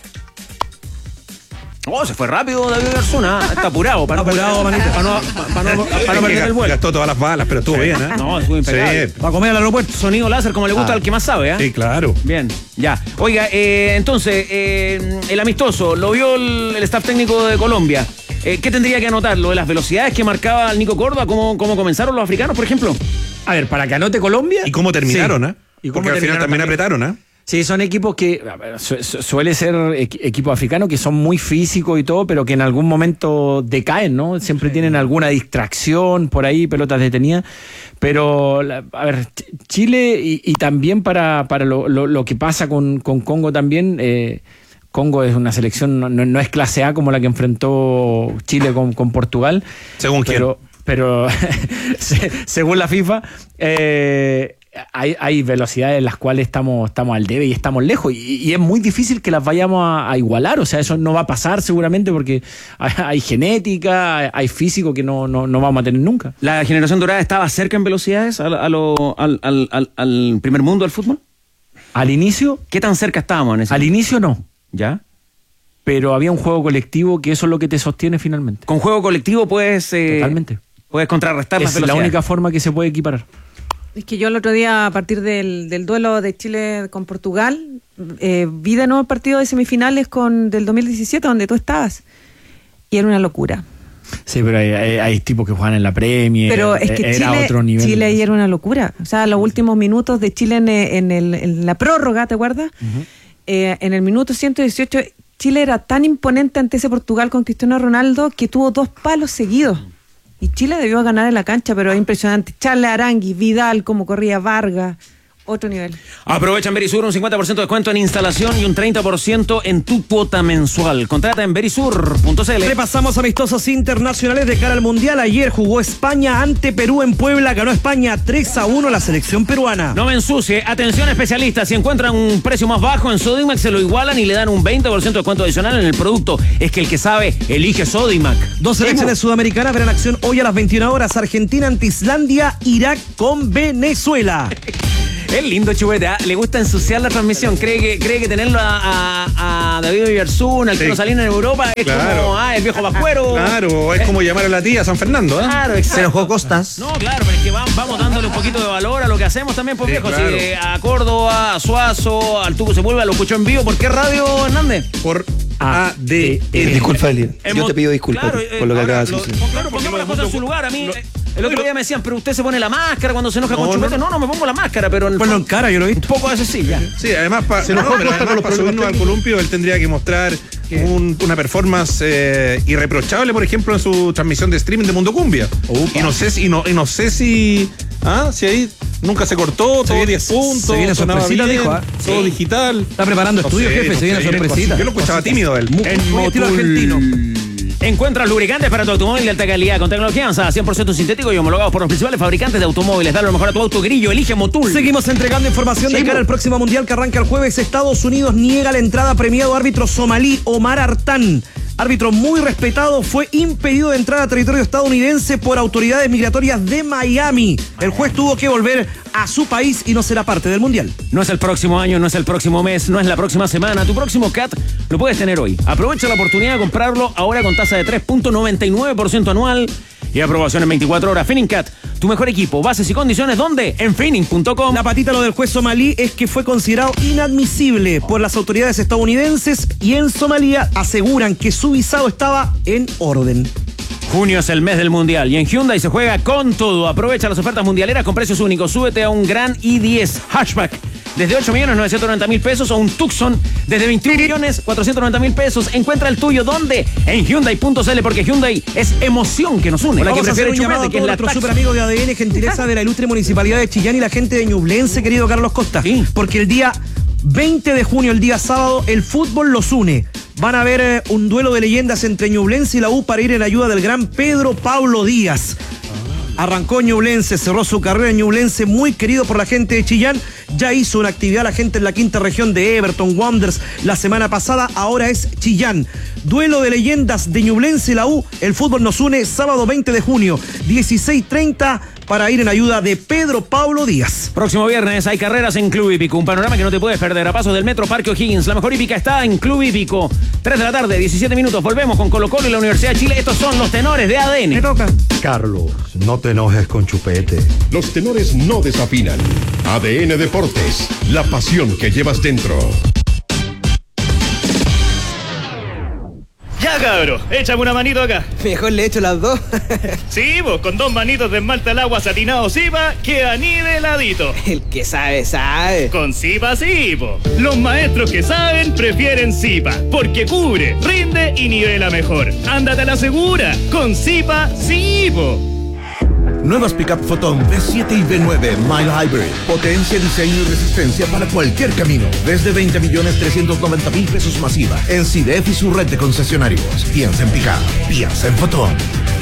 Oh, se fue rápido David Garzona, está apurado, para no apurado, perder, manito, para no, para no, para no perder el vuelo. Gastó todas las balas, pero estuvo bien, ¿eh? No, estuvo impecable. Sí. Va a comer al aeropuerto. Sonido láser, como le gusta ah. al que más sabe, ¿eh? Sí, claro. Bien, ya. Oiga, eh, entonces, eh, el amistoso, lo vio el, el staff técnico de Colombia. Eh, ¿Qué tendría que anotar? ¿Lo de las velocidades que marcaba el Nico Córdoba? ¿Cómo, cómo comenzaron los africanos, por ejemplo? A ver, para que anote Colombia. ¿Y cómo terminaron, eh? Sí. ¿Y cómo Porque al final también, también apretaron, ¿eh? Sí, son equipos que su, su, suele ser equipos africanos que son muy físicos y todo, pero que en algún momento decaen, ¿no? Siempre sí. tienen alguna distracción por ahí, pelotas detenidas. Pero, a ver, Chile y, y también para, para lo, lo, lo que pasa con, con Congo también, eh, Congo es una selección, no, no es clase A como la que enfrentó Chile con, con Portugal. ¿Según pero, quién? Pero, según la FIFA, eh, Hay, hay velocidades en las cuales estamos, estamos al debe y estamos lejos y, y es muy difícil que las vayamos a, a igualar, o sea, eso no va a pasar seguramente porque hay, hay genética, hay, hay físico que no, no, no vamos a tener nunca. ¿La generación dorada estaba cerca en velocidades a, a lo, al, al, al, al primer mundo del fútbol? Al inicio. ¿Qué tan cerca estábamos en ese Al momento? inicio no. ¿Ya? Pero había un juego colectivo que eso es lo que te sostiene finalmente. ¿Con juego colectivo puedes... Eh, Totalmente. Puedes contrarrestar es las velocidades? Es la única forma que se puede equiparar. Es que yo el otro día, a partir del, del duelo de Chile con Portugal, eh, vi de nuevo el partido de semifinales con del dos mil diecisiete, donde tú estabas, y era una locura. Sí, pero hay, hay, hay tipos que juegan en la Premier, pero es que era Chile, otro nivel. Chile ahí era una locura. O sea, los últimos minutos de Chile en, en, el, en la prórroga, ¿te acuerdas? Uh-huh. eh, en el minuto ciento dieciocho Chile era tan imponente ante ese Portugal con Cristiano Ronaldo que tuvo dos palos seguidos. Y Chile debió ganar en la cancha, pero es impresionante. Charles Arangui, Vidal, como corría Vargas. Otro nivel. Aprovecha en Verisur un cincuenta por ciento de descuento en instalación y un treinta por ciento en tu cuota mensual. Contrata en verisur punto c l. Repasamos amistosos internacionales de cara al Mundial. Ayer jugó España ante Perú en Puebla. Ganó España tres a uno la selección peruana. No me ensucie. Atención especialistas. Si encuentran un precio más bajo en Sodimac, se lo igualan y le dan un veinte por ciento de descuento adicional en el producto. Es que el que sabe, elige Sodimac. Dos selecciones sudamericanas verán acción hoy a las veintiuna horas. Argentina ante Islandia, Irak con Venezuela. Es lindo, Chubete, ¿eh? Le gusta ensuciar la transmisión. Cree que, cree que tenerlo a, a, a David Iberzún, al sí. Tino Salinas en Europa, es claro. como ah, el viejo Pascuero. Claro, es eh. como llamar a la tía a San Fernando, ¿eh? Claro, exacto. Se enojó Costas. No, claro, pero es que vamos, vamos dándole un poquito de valor a lo que hacemos también, por sí, viejo. Claro. Si a Córdoba, a Suazo, al Tuco Sepúlveda, lo escuchó en vivo. ¿Por qué radio, Hernández? Por A D N. Disculpa, Elian. Yo te pido disculpas claro, eh, por lo que acabas de decir. Claro, pongamos las cosas en su lugar. A mí, lo, el otro día me decían, pero usted se pone la máscara cuando se enoja no, con Chubete. No, no, me pongo la máscara, pero en Bueno, en cara, yo lo he visto. Un poco de ese sí, ya. Sí, además, pa, se no, no, además con para subirnos al columpio, él tendría que mostrar un, una performance eh, irreprochable, por ejemplo, en su transmisión de streaming de Mundo Cumbia. Upa. Y no sé si, y no, y no sé si, ah, si ahí nunca se cortó, todo diez puntos. Se viene sorpresita, bien, dijo. ¿eh? Todo sí. digital. Está preparando no estudios, sé, jefe, no se viene sorpresita. Yo lo escuchaba tímido él. En muy estilo argentino. Encuentra lubricantes para tu automóvil de alta calidad con tecnología avanzada, cien por ciento sintético y homologados por los principales fabricantes de automóviles. Dale lo mejor a tu auto, Grillo. Elige Motul. Seguimos entregando información sí, de cara al próximo Mundial que arranca el jueves. Estados Unidos niega la entrada a premiado árbitro somalí Omar Artán. Árbitro muy respetado, fue impedido de entrar a territorio estadounidense por autoridades migratorias de Miami. El juez tuvo que volver a su país y no será parte del Mundial. No es el próximo año, no es el próximo mes, no es la próxima semana. Tu próximo C A T lo puedes tener hoy. Aprovecha la oportunidad de comprarlo ahora con tasa de tres punto noventa y nueve por ciento anual y aprobación en veinticuatro horas. Finning Cat, tu mejor equipo. Bases y condiciones, ¿dónde? En finning punto com. La patita lo del juez somalí es que fue considerado inadmisible por las autoridades estadounidenses y en Somalia aseguran que su visado estaba en orden. Junio es el mes del Mundial y en Hyundai se juega con todo. Aprovecha las ofertas mundialeras con precios únicos. Súbete a un Gran i diez Hatchback desde ocho millones novecientos noventa mil pesos o un Tucson desde veintiún millones cuatrocientos noventa mil pesos. Encuentra el tuyo, ¿dónde? En Hyundai punto c l, porque Hyundai es emoción que nos une. Hola, Vamos que a hacer un llamado a todos nuestros super amigos de A D N, gentileza de la ilustre Municipalidad de Chillán y la gente de Ñublense, querido Carlos Costa. Sí. Porque el día veinte de junio, el día sábado, el fútbol los une. Van a ver eh, un duelo de leyendas entre Ñublense y la U para ir en ayuda del gran Pedro Pablo Díaz. Arrancó Ñublense, cerró su carrera en Ñublense, muy querido por la gente de Chillán. Ya hizo una actividad la gente en la quinta región de Everton Wanderers la semana pasada, ahora es Chillán. Duelo de leyendas de Ñublense y la U, el fútbol nos une, sábado veinte de junio, dieciséis treinta, para ir en ayuda de Pedro Pablo Díaz. Próximo viernes hay carreras en Club Hípico, un panorama que no te puedes perder. A pasos del Metro Parque O'Higgins, la mejor hípica está en Club Hípico. tres de la tarde, diecisiete minutos, volvemos con Colo Colo y la Universidad de Chile. Estos son los tenores de A D N. Me toca. Carlos, no te enojes con Chupete. Los tenores no desafinan. A D N Deportes, la pasión que llevas dentro. Ya, cabro, échame una manito acá. Mejor le echo las dos. Sí, vos, con dos manitos de esmalta al agua satinado Zipa, queda niveladito. El que sabe, sabe. Con Zipa sí, po. Los maestros que saben prefieren Zipa, porque cubre, rinde y nivela mejor. Ándate a la segura, con Zipa sí, po. Nuevas Pickup Photon V siete y V nueve Mile Hybrid. Potencia, diseño y resistencia para cualquier camino. Desde veinte millones trescientos noventa mil pesos masiva. En C D F y su red de concesionarios. Piensa en Pickup. Piensa en Photon.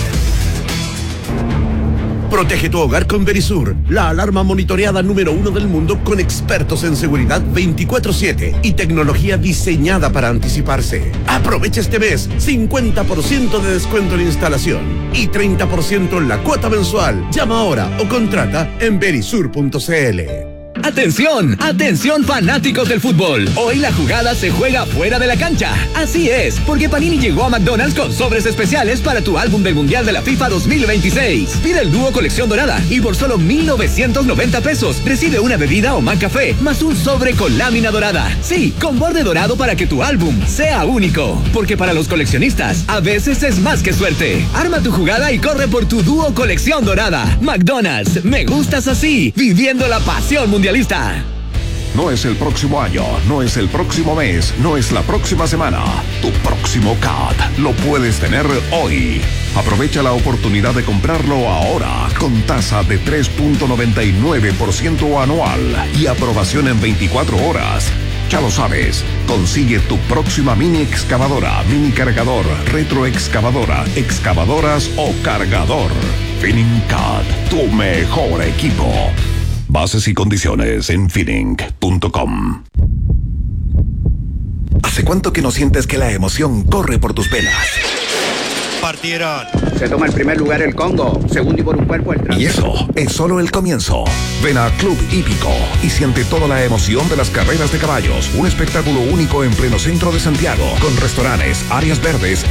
Protege tu hogar con Verisur, la alarma monitoreada número uno del mundo con expertos en seguridad veinticuatro siete y tecnología diseñada para anticiparse. Aprovecha este mes cincuenta por ciento de descuento en instalación y treinta por ciento en la cuota mensual. Llama ahora o contrata en verisur punto c l. ¡Atención! ¡Atención fanáticos del fútbol! Hoy la jugada se juega fuera de la cancha. Así es, porque Panini llegó a McDonald's con sobres especiales para tu álbum del Mundial de la FIFA dos mil veintiséis. Pide el dúo colección dorada y por solo mil novecientos noventa pesos recibe una bebida o McCafé más un sobre con lámina dorada. Sí, con borde dorado para que tu álbum sea único. Porque para los coleccionistas, a veces es más que suerte. Arma tu jugada y corre por tu dúo colección dorada. McDonald's, me gustas así, viviendo la pasión mundial. No es el próximo año, no es el próximo mes, no es la próxima semana. Tu próximo C A T lo puedes tener hoy. Aprovecha la oportunidad de comprarlo ahora con tasa de tres punto noventa y nueve por ciento anual y aprobación en veinticuatro horas. Ya lo sabes, consigue tu próxima mini excavadora, mini cargador, retroexcavadora, excavadoras o cargador. Finning C A T, tu mejor equipo. Bases y condiciones en finning punto com. ¿Hace cuánto que no sientes que la emoción corre por tus venas? Partieron. Se toma el primer lugar el Congo, segundo y por un cuerpo el Y eso es solo el comienzo. Ven a Club Hípico y siente toda la emoción de las carreras de caballos. Un espectáculo único en pleno centro de Santiago, con restaurantes, áreas verdes